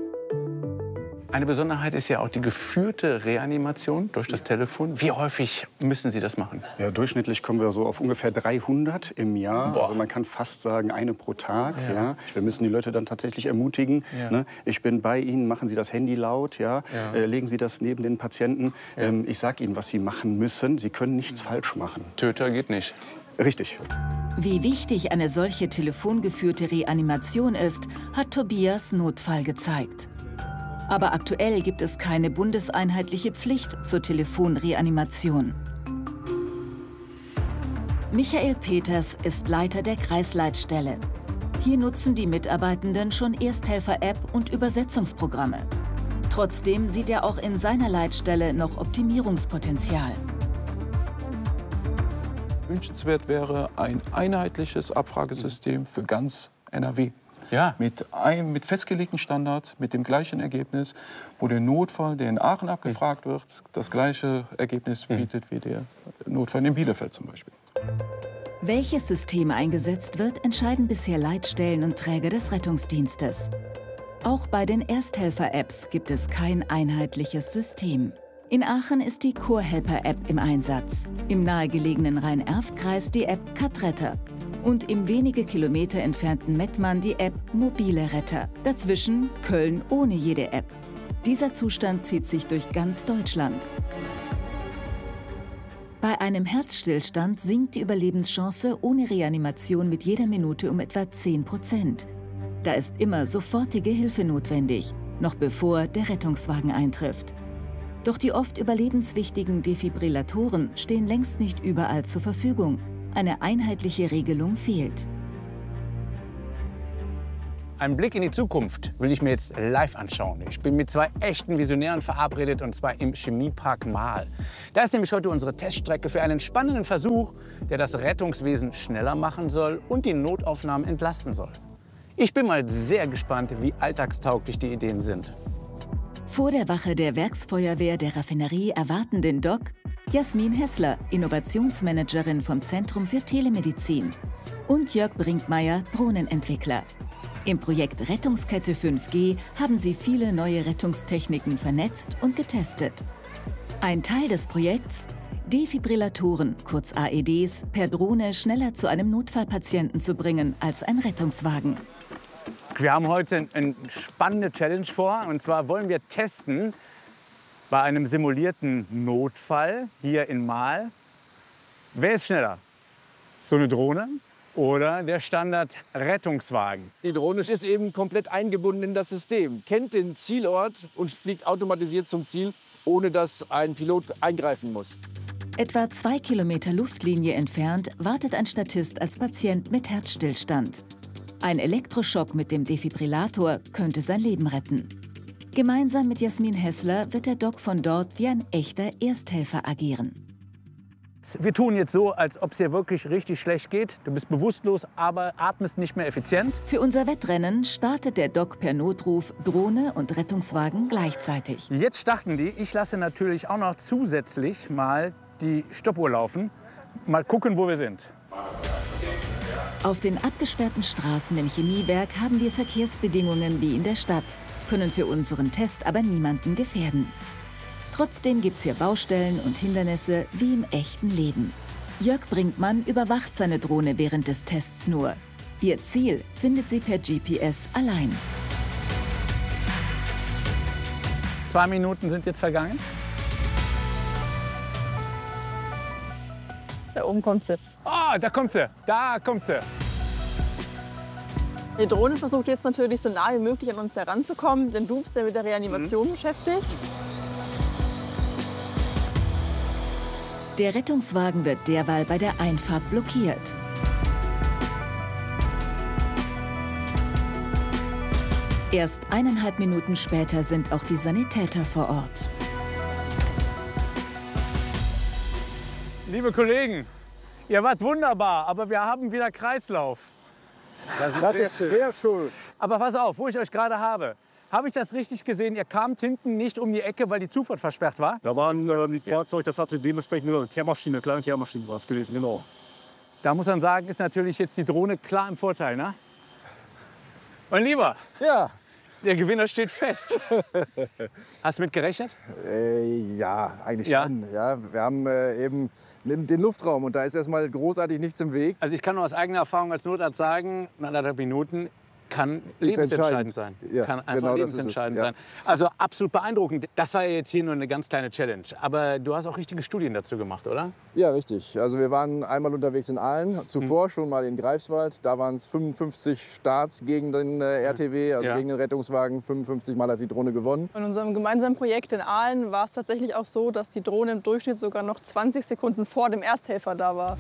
Eine Besonderheit ist ja auch die geführte Reanimation durch das Telefon. Wie häufig müssen Sie das machen? Ja, durchschnittlich kommen wir so auf ungefähr dreihundert im Jahr. Boah. Also man kann fast sagen, eine pro Tag. Ja. Ja. Wir müssen die Leute dann tatsächlich ermutigen. Ja. Ne? Ich bin bei Ihnen, machen Sie das Handy laut, ja? Ja. Äh, legen Sie das neben den Patienten. Ja. Ähm, ich sage Ihnen, was Sie machen müssen. Sie können nichts falsch machen. Töter geht nicht. Richtig. Wie wichtig eine solche telefongeführte Reanimation ist, hat Tobias Notfall gezeigt. Aber aktuell gibt es keine bundeseinheitliche Pflicht zur Telefonreanimation. Michael Peters ist Leiter der Kreisleitstelle. Hier nutzen die Mitarbeitenden schon Ersthelfer-App und Übersetzungsprogramme. Trotzdem sieht er auch in seiner Leitstelle noch Optimierungspotenzial. Wünschenswert wäre ein einheitliches Abfragesystem für ganz N R W. Ja. Mit, ein, mit festgelegten Standards, mit dem gleichen Ergebnis, wo der Notfall, der in Aachen abgefragt wird, das gleiche Ergebnis bietet wie der Notfall in Bielefeld zum Beispiel. Welches System eingesetzt wird, entscheiden bisher Leitstellen und Träger des Rettungsdienstes. Auch bei den Ersthelfer-Apps gibt es kein einheitliches System. In Aachen ist die Chorhelper-App im Einsatz, im nahegelegenen Rhein-Erft-Kreis die App Katretter und im wenige Kilometer entfernten Mettmann die App Mobile Retter. Dazwischen Köln ohne jede App. Dieser Zustand zieht sich durch ganz Deutschland. Bei einem Herzstillstand sinkt die Überlebenschance ohne Reanimation mit jeder Minute um etwa zehn Prozent. Da ist immer sofortige Hilfe notwendig, noch bevor der Rettungswagen eintrifft. Doch die oft überlebenswichtigen Defibrillatoren stehen längst nicht überall zur Verfügung. Eine einheitliche Regelung fehlt. Einen Blick in die Zukunft will ich mir jetzt live anschauen. Ich bin mit zwei echten Visionären verabredet, und zwar im Chemiepark Marl. Da ist nämlich heute unsere Teststrecke für einen spannenden Versuch, der das Rettungswesen schneller machen soll und die Notaufnahmen entlasten soll. Ich bin mal sehr gespannt, wie alltagstauglich die Ideen sind. Vor der Wache der Werksfeuerwehr der Raffinerie erwarten den Doc Jasmin Hessler, Innovationsmanagerin vom Zentrum für Telemedizin, und Jörg Brinkmeier, Drohnenentwickler. Im Projekt Rettungskette fünf G haben sie viele neue Rettungstechniken vernetzt und getestet. Ein Teil des Projekts: Defibrillatoren, kurz A E Ds, per Drohne schneller zu einem Notfallpatienten zu bringen als ein Rettungswagen. Wir haben heute eine spannende Challenge vor. Und zwar wollen wir testen, bei einem simulierten Notfall hier in Marl, wer ist schneller? So eine Drohne oder der Standard-Rettungswagen? Die Drohne ist eben komplett eingebunden in das System, kennt den Zielort und fliegt automatisiert zum Ziel, ohne dass ein Pilot eingreifen muss. Etwa zwei Kilometer Luftlinie entfernt wartet ein Statist als Patient mit Herzstillstand. Ein Elektroschock mit dem Defibrillator könnte sein Leben retten. Gemeinsam mit Jasmin Hessler wird der Doc von dort wie ein echter Ersthelfer agieren. Wir tun jetzt so, als ob es dir wirklich richtig schlecht geht. Du bist bewusstlos, aber atmest nicht mehr effizient. Für unser Wettrennen startet der Doc per Notruf Drohne und Rettungswagen gleichzeitig. Jetzt starten die. Ich lasse natürlich auch noch zusätzlich mal die Stoppuhr laufen. Mal gucken, wo wir sind. Auf den abgesperrten Straßen im Chemiewerk haben wir Verkehrsbedingungen wie in der Stadt, können für unseren Test aber niemanden gefährden. Trotzdem gibt's hier Baustellen und Hindernisse wie im echten Leben. Jörg Brinkmann überwacht seine Drohne während des Tests nur. Ihr Ziel findet sie per G P S allein. Zwei Minuten sind jetzt vergangen. Da oben kommt sie. Ah, oh, da kommt sie. Da kommt sie. Die Drohne versucht jetzt natürlich so nah wie möglich an uns heranzukommen, denn du bist ja mit der Reanimation mhm. beschäftigt. Der Rettungswagen wird derweil bei der Einfahrt blockiert. Erst eineinhalb Minuten später sind auch die Sanitäter vor Ort. Liebe Kollegen, ihr wart wunderbar, aber wir haben wieder Kreislauf. Das ist, das sehr, ist schön. sehr schön. Aber pass auf, wo ich euch gerade habe. Habe ich das richtig gesehen? Ihr kamt hinten nicht um die Ecke, weil die Zufahrt versperrt war? Da war ein äh, Fahrzeug, das hatte dementsprechend eine Kehrmaschine, eine kleine Kehrmaschine war es gewesen, genau. Da muss man sagen, ist natürlich jetzt die Drohne klar im Vorteil, ne? Mein Lieber, ja. Der Gewinner steht fest. Hast du mit gerechnet? Äh, ja, eigentlich ja. schon. Ja, wir haben äh, eben den Luftraum und da ist erstmal großartig nichts im Weg. Also ich kann nur aus eigener Erfahrung als Notarzt sagen, nach anderthalb Minuten kann lebensentscheidend sein. Ja, kann einfach genau lebensentscheidend das ist sein. Also absolut beeindruckend. Das war ja jetzt hier nur eine ganz kleine Challenge. Aber du hast auch richtige Studien dazu gemacht, oder? Ja, richtig. Also wir waren einmal unterwegs in Aalen, zuvor hm. schon mal in Greifswald. Da waren es fünfundfünfzig Starts gegen den äh, R T W, also ja. gegen den Rettungswagen. fünfundfünfzig Mal hat die Drohne gewonnen. In unserem gemeinsamen Projekt in Aalen war es tatsächlich auch so, dass die Drohne im Durchschnitt sogar noch zwanzig Sekunden vor dem Ersthelfer da war.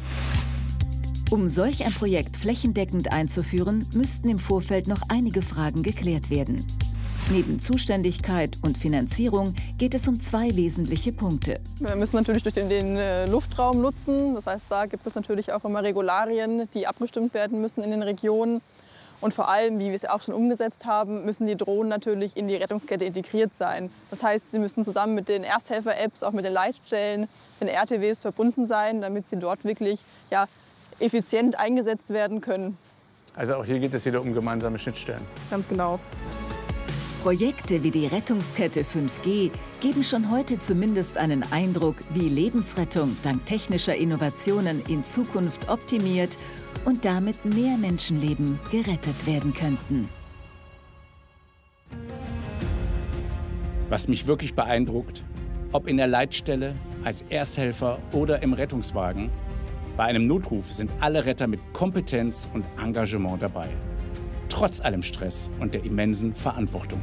Um solch ein Projekt flächendeckend einzuführen, müssten im Vorfeld noch einige Fragen geklärt werden. Neben Zuständigkeit und Finanzierung geht es um zwei wesentliche Punkte. Wir müssen natürlich durch den, den äh, Luftraum nutzen. Das heißt, da gibt es natürlich auch immer Regularien, die abgestimmt werden müssen in den Regionen. Und vor allem, wie wir es ja auch schon umgesetzt haben, müssen die Drohnen natürlich in die Rettungskette integriert sein. Das heißt, sie müssen zusammen mit den Ersthelfer-Apps, auch mit den Leitstellen, den R T Ws verbunden sein, damit sie dort wirklich ja, effizient eingesetzt werden können. Also auch hier geht es wieder um gemeinsame Schnittstellen. Ganz genau. Projekte wie die Rettungskette fünf G geben schon heute zumindest einen Eindruck, wie Lebensrettung dank technischer Innovationen in Zukunft optimiert und damit mehr Menschenleben gerettet werden könnten. Was mich wirklich beeindruckt, ob in der Leitstelle, als Ersthelfer oder im Rettungswagen. Bei einem Notruf sind alle Retter mit Kompetenz und Engagement dabei. Trotz allem Stress und der immensen Verantwortung.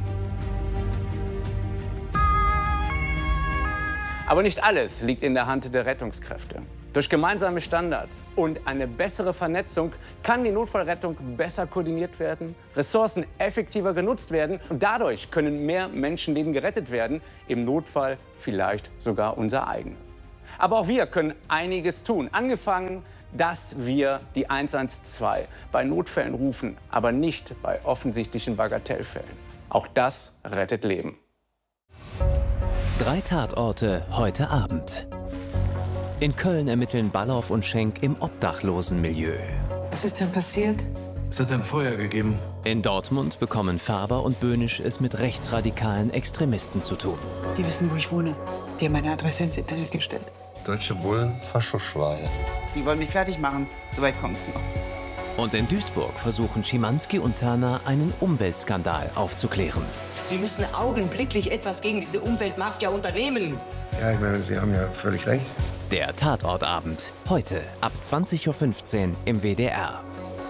Aber nicht alles liegt in der Hand der Rettungskräfte. Durch gemeinsame Standards und eine bessere Vernetzung kann die Notfallrettung besser koordiniert werden, Ressourcen effektiver genutzt werden und dadurch können mehr Menschenleben gerettet werden, im Notfall vielleicht sogar unser eigenes. Aber auch wir können einiges tun, angefangen, dass wir die eins eins zwei bei Notfällen rufen, aber nicht bei offensichtlichen Bagatellfällen. Auch das rettet Leben. Drei Tatorte heute Abend. In Köln ermitteln Ballauf und Schenk im Obdachlosenmilieu. Was ist denn passiert? Es hat ein Feuer gegeben. In Dortmund bekommen Faber und Böhnisch es mit rechtsradikalen Extremisten zu tun. Die wissen, wo ich wohne. Die haben meine Adresse ins Internet gestellt. Deutsche Bullen, Faschoschweine. Die wollen mich fertig machen. Soweit kommt's noch. Und in Duisburg versuchen Schimanski und Turner einen Umweltskandal aufzuklären. Sie müssen augenblicklich etwas gegen diese Umweltmafia unternehmen. Ja, ich meine, Sie haben ja völlig recht. Der Tatortabend. Heute ab zwanzig Uhr fünfzehn im W D R.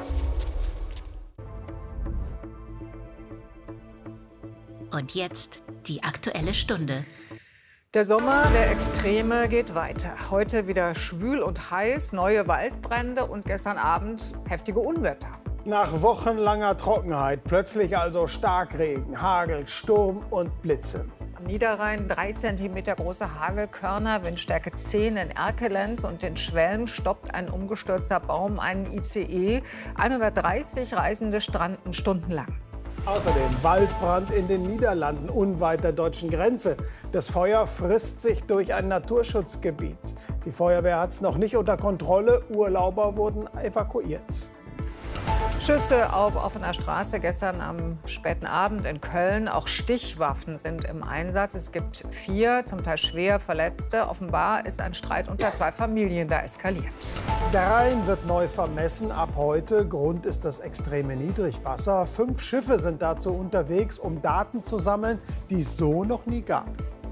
Und jetzt die Aktuelle Stunde. Der Sommer der Extreme geht weiter. Heute wieder schwül und heiß, neue Waldbrände und gestern Abend heftige Unwetter. Nach wochenlanger Trockenheit plötzlich also Starkregen, Hagel, Sturm und Blitze. Am Niederrhein drei Zentimeter große Hagelkörner, Windstärke zehn in Erkelenz und in Schwelm stoppt ein umgestürzter Baum einen I C E. hundertdreißig Reisende stranden stundenlang. Außerdem Waldbrand in den Niederlanden unweit der deutschen Grenze. Das Feuer frisst sich durch ein Naturschutzgebiet. Die Feuerwehr hat es noch nicht unter Kontrolle. Urlauber wurden evakuiert. Schüsse auf offener Straße gestern am späten Abend in Köln. Auch Stichwaffen sind im Einsatz. Es gibt vier, zum Teil schwer Verletzte. Offenbar ist ein Streit unter zwei Familien da eskaliert. Der Rhein wird neu vermessen ab heute. Grund ist das extreme Niedrigwasser. Fünf Schiffe sind dazu unterwegs, um Daten zu sammeln, die es so noch nie gab.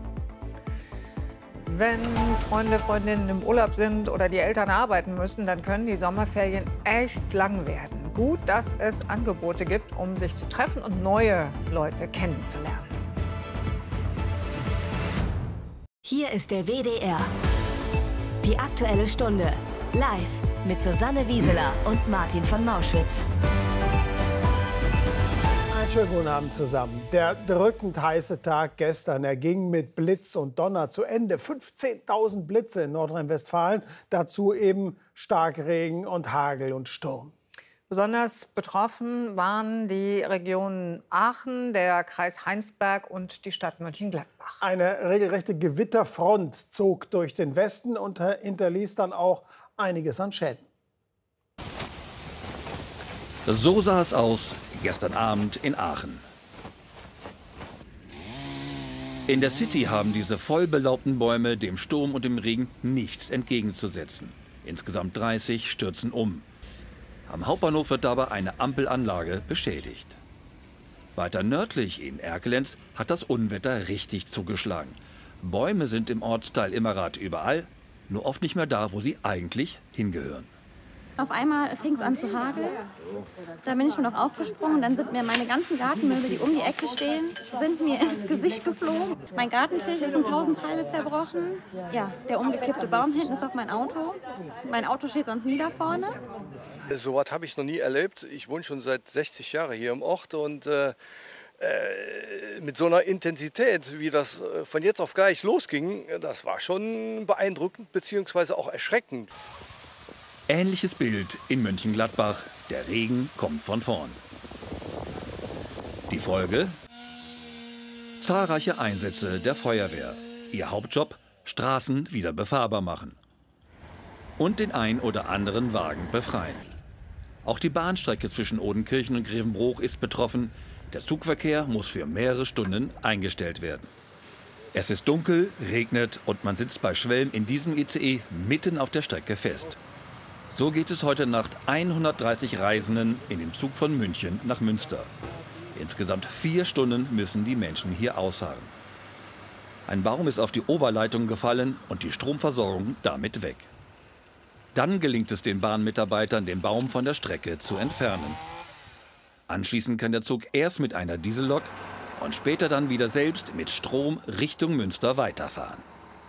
Wenn Freunde, Freundinnen im Urlaub sind oder die Eltern arbeiten müssen, dann können die Sommerferien echt lang werden. Gut, dass es Angebote gibt, um sich zu treffen und neue Leute kennenzulernen. Hier ist der W D R. Die Aktuelle Stunde. Live mit Susanne Wieseler und Martin von Mauschwitz. Einen schönen guten Abend zusammen. Der drückend heiße Tag gestern, er ging mit Blitz und Donner zu Ende. fünfzehntausend Blitze in Nordrhein-Westfalen, dazu eben Starkregen und Hagel und Sturm. Besonders betroffen waren die Regionen Aachen, der Kreis Heinsberg und die Stadt Mönchengladbach. Eine regelrechte Gewitterfront zog durch den Westen und hinterließ dann auch einiges an Schäden. So sah es aus gestern Abend in Aachen. In der City haben diese voll belaubten Bäume dem Sturm und dem Regen nichts entgegenzusetzen. Insgesamt dreißig stürzen um. Am Hauptbahnhof wird dabei eine Ampelanlage beschädigt. Weiter nördlich in Erkelenz hat das Unwetter richtig zugeschlagen. Bäume sind im Ortsteil Immerath überall, nur oft nicht mehr da, wo sie eigentlich hingehören. Auf einmal fing es an zu hageln. Da bin ich schon noch aufgesprungen. Dann sind mir meine ganzen Gartenmöbel, die um die Ecke stehen, sind mir ins Gesicht geflogen. Mein Gartentisch ist in tausend Teile zerbrochen. Ja, der umgekippte Baum hinten ist auf mein Auto. Mein Auto steht sonst nie da vorne. So was habe ich noch nie erlebt. Ich wohne schon seit sechzig Jahren hier im Ort und äh, äh, mit so einer Intensität, wie das von jetzt auf gleich losging, das war schon beeindruckend bzw. auch erschreckend. Ähnliches Bild in Mönchengladbach. Der Regen kommt von vorn. Die Folge? Zahlreiche Einsätze der Feuerwehr. Ihr Hauptjob? Straßen wieder befahrbar machen. Und den ein oder anderen Wagen befreien. Auch die Bahnstrecke zwischen Odenkirchen und Grevenbroich ist betroffen. Der Zugverkehr muss für mehrere Stunden eingestellt werden. Es ist dunkel, regnet und man sitzt bei Schwelm in diesem I C E mitten auf der Strecke fest. So geht es heute Nacht hundertdreißig Reisenden in dem Zug von München nach Münster. Insgesamt vier Stunden müssen die Menschen hier ausharren. Ein Baum ist auf die Oberleitung gefallen und die Stromversorgung damit weg. Dann gelingt es den Bahnmitarbeitern, den Baum von der Strecke zu entfernen. Anschließend kann der Zug erst mit einer Diesellok und später dann wieder selbst mit Strom Richtung Münster weiterfahren.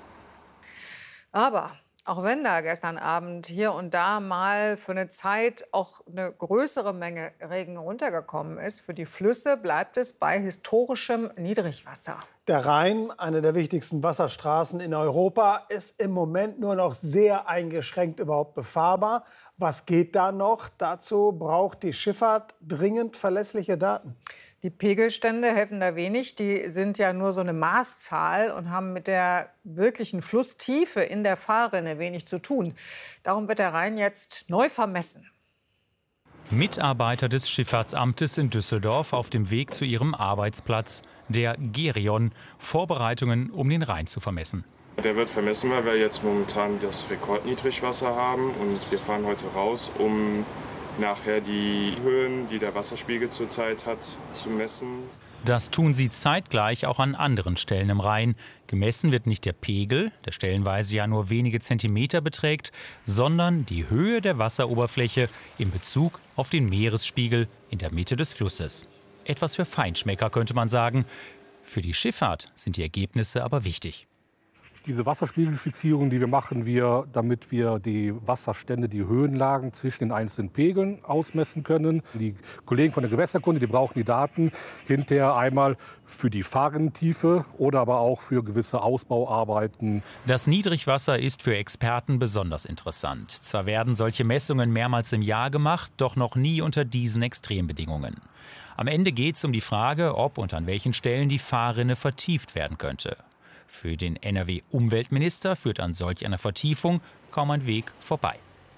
Aber auch wenn da gestern Abend hier und da mal für eine Zeit auch eine größere Menge Regen runtergekommen ist, für die Flüsse bleibt es bei historischem Niedrigwasser. Der Rhein, eine der wichtigsten Wasserstraßen in Europa, ist im Moment nur noch sehr eingeschränkt überhaupt befahrbar. Was geht da noch? Dazu braucht die Schifffahrt dringend verlässliche Daten. Die Pegelstände helfen da wenig. Die sind ja nur so eine Maßzahl und haben mit der wirklichen Flusstiefe in der Fahrrinne wenig zu tun. Darum wird der Rhein jetzt neu vermessen. Mitarbeiter des Schifffahrtsamtes in Düsseldorf auf dem Weg zu ihrem Arbeitsplatz, der Gerion, Vorbereitungen, um den Rhein zu vermessen. Der wird vermessen, weil wir jetzt momentan das Rekordniedrigwasser haben und wir fahren heute raus, um nachher die Höhen, die der Wasserspiegel zurzeit hat, zu messen. Das tun sie zeitgleich auch an anderen Stellen im Rhein. Gemessen wird nicht der Pegel, der stellenweise ja nur wenige Zentimeter beträgt, sondern die Höhe der Wasseroberfläche in Bezug auf den Meeresspiegel in der Mitte des Flusses. Etwas für Feinschmecker, könnte man sagen. Für die Schifffahrt sind die Ergebnisse aber wichtig. Diese Wasserspiegelfixierung, die wir machen, wir, damit wir die Wasserstände, die Höhenlagen zwischen den einzelnen Pegeln ausmessen können. Die Kollegen von der Gewässerkunde, die brauchen die Daten hinterher einmal für die Fahrrinnentiefe oder aber auch für gewisse Ausbauarbeiten. Das Niedrigwasser ist für Experten besonders interessant. Zwar werden solche Messungen mehrmals im Jahr gemacht, doch noch nie unter diesen Extrembedingungen. Am Ende geht es um die Frage, ob und an welchen Stellen die Fahrrinne vertieft werden könnte. Für den N R W-Umweltminister führt an solch einer Vertiefung kaum ein Weg vorbei.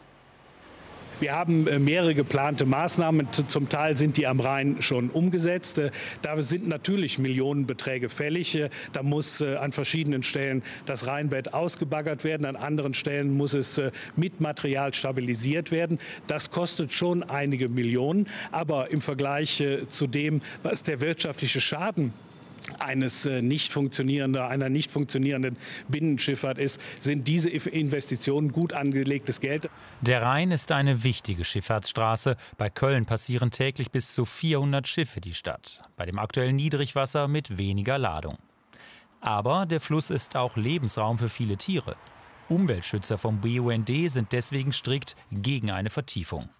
Wir haben mehrere geplante Maßnahmen. Zum Teil sind die am Rhein schon umgesetzt. Da sind natürlich Millionenbeträge fällig. Da muss an verschiedenen Stellen das Rheinbett ausgebaggert werden. An anderen Stellen muss es mit Material stabilisiert werden. Das kostet schon einige Millionen. Aber im Vergleich zu dem, was der wirtschaftliche Schaden eines nicht funktionierender, einer nicht funktionierenden Binnenschifffahrt ist, sind diese Investitionen gut angelegtes Geld. Der Rhein ist eine wichtige Schifffahrtsstraße. Bei Köln passieren täglich bis zu vierhundert Schiffe die Stadt. Bei dem aktuellen Niedrigwasser mit weniger Ladung. Aber der Fluss ist auch Lebensraum für viele Tiere. Umweltschützer vom B U N D sind deswegen strikt gegen eine Vertiefung.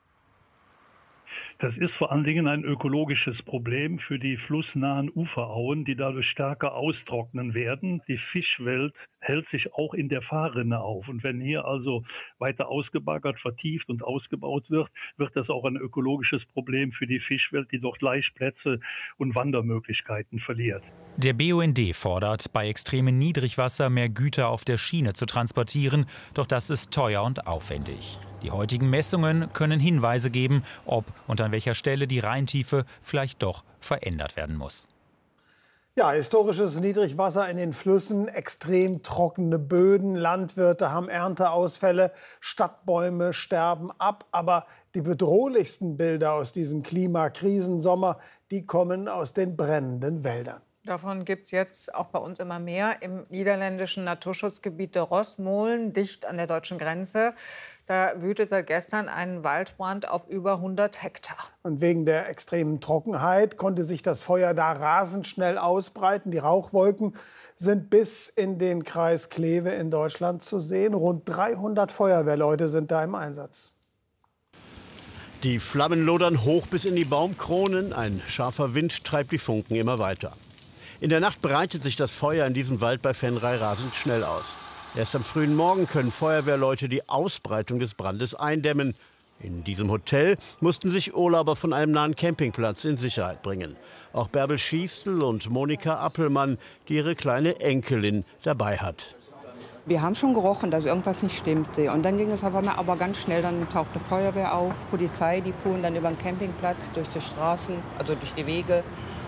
Das ist vor allen Dingen ein ökologisches Problem für die flussnahen Uferauen, die dadurch stärker austrocknen werden. Die Fischwelt hält sich auch in der Fahrrinne auf. Und wenn hier also weiter ausgebaggert, vertieft und ausgebaut wird, wird das auch ein ökologisches Problem für die Fischwelt, die dort Laichplätze und Wandermöglichkeiten verliert. Der B U N D fordert, bei extremem Niedrigwasser mehr Güter auf der Schiene zu transportieren. Doch das ist teuer und aufwendig. Die heutigen Messungen können Hinweise geben, ob und an welcher Stelle die Rheintiefe vielleicht doch verändert werden muss. Ja, historisches Niedrigwasser in den Flüssen, extrem trockene Böden, Landwirte haben Ernteausfälle, Stadtbäume sterben ab. Aber die bedrohlichsten Bilder aus diesem Klimakrisensommer, die kommen aus den brennenden Wäldern. Davon gibt es jetzt auch bei uns immer mehr im niederländischen Naturschutzgebiet de Rosmolen, dicht an der deutschen Grenze. Da wütet seit gestern ein Waldbrand auf über hundert Hektar. Und wegen der extremen Trockenheit konnte sich das Feuer da rasend schnell ausbreiten. Die Rauchwolken sind bis in den Kreis Kleve in Deutschland zu sehen. Rund dreihundert Feuerwehrleute sind da im Einsatz. Die Flammen lodern hoch bis in die Baumkronen. Ein scharfer Wind treibt die Funken immer weiter. In der Nacht breitet sich das Feuer in diesem Wald bei Venray rasend schnell aus. Erst am frühen Morgen können Feuerwehrleute die Ausbreitung des Brandes eindämmen. In diesem Hotel mussten sich Urlauber von einem nahen Campingplatz in Sicherheit bringen. Auch Bärbel Schiestel und Monika Appelmann, die ihre kleine Enkelin dabei hat. Wir haben schon gerochen, dass irgendwas nicht stimmte. Und dann ging es auf einmal aber ganz schnell, dann tauchte Feuerwehr auf, Polizei, die fuhren dann über den Campingplatz, durch die Straßen, also durch die Wege.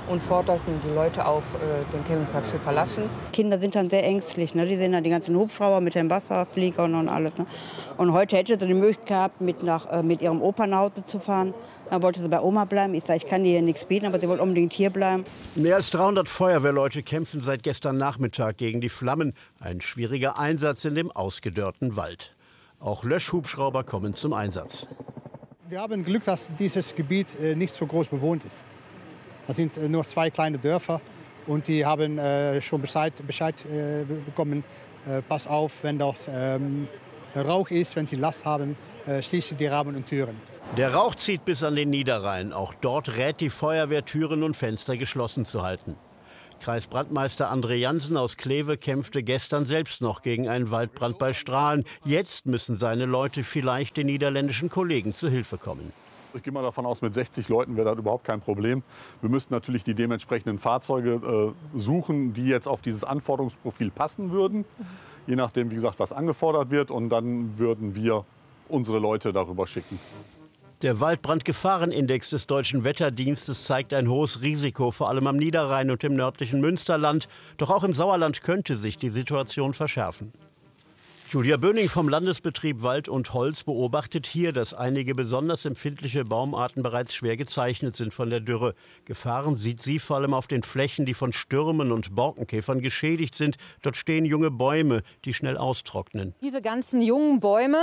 und forderten die Leute auf, äh, den Campingplatz zu verlassen. Kinder sind dann sehr ängstlich. Ne? Die sehen dann die ganzen Hubschrauber mit den Wasserfliegern und alles. Ne? Und heute hätte sie die Möglichkeit gehabt, mit, nach, äh, mit ihrem Opa nach Hause zu fahren. Dann wollte sie bei Oma bleiben. Ich sage, ich kann ihr hier nichts bieten, aber sie wollte unbedingt hier bleiben. Mehr als dreihundert Feuerwehrleute kämpfen seit gestern Nachmittag gegen die Flammen. Ein schwieriger Einsatz in dem ausgedörrten Wald. Auch Löschhubschrauber kommen zum Einsatz. Wir haben Glück, dass dieses Gebiet äh, nicht so groß bewohnt ist. Es sind äh, nur zwei kleine Dörfer und die haben äh, schon Bescheid, Bescheid äh, bekommen. Äh, pass auf, wenn dort ähm, Rauch ist, wenn sie Last haben, äh, schließen die Rahmen und Türen. Der Rauch zieht bis an den Niederrhein. Auch dort rät die Feuerwehr, Türen und Fenster geschlossen zu halten. Kreisbrandmeister André Jansen aus Kleve kämpfte gestern selbst noch gegen einen Waldbrand bei Strahlen. Jetzt müssen seine Leute vielleicht den niederländischen Kollegen zu Hilfe kommen. Ich gehe mal davon aus, mit sechzig Leuten wäre das überhaupt kein Problem. Wir müssten natürlich die dementsprechenden Fahrzeuge äh, suchen, die jetzt auf dieses Anforderungsprofil passen würden. Je nachdem, wie gesagt, was angefordert wird. Und dann würden wir unsere Leute darüber schicken. Der Waldbrandgefahrenindex des Deutschen Wetterdienstes zeigt ein hohes Risiko, vor allem am Niederrhein und im nördlichen Münsterland. Doch auch im Sauerland könnte sich die Situation verschärfen. Julia Böning vom Landesbetrieb Wald und Holz beobachtet hier, dass einige besonders empfindliche Baumarten bereits schwer gezeichnet sind von der Dürre. Gefahren sieht sie vor allem auf den Flächen, die von Stürmen und Borkenkäfern geschädigt sind. Dort stehen junge Bäume, die schnell austrocknen. Diese ganzen jungen Bäume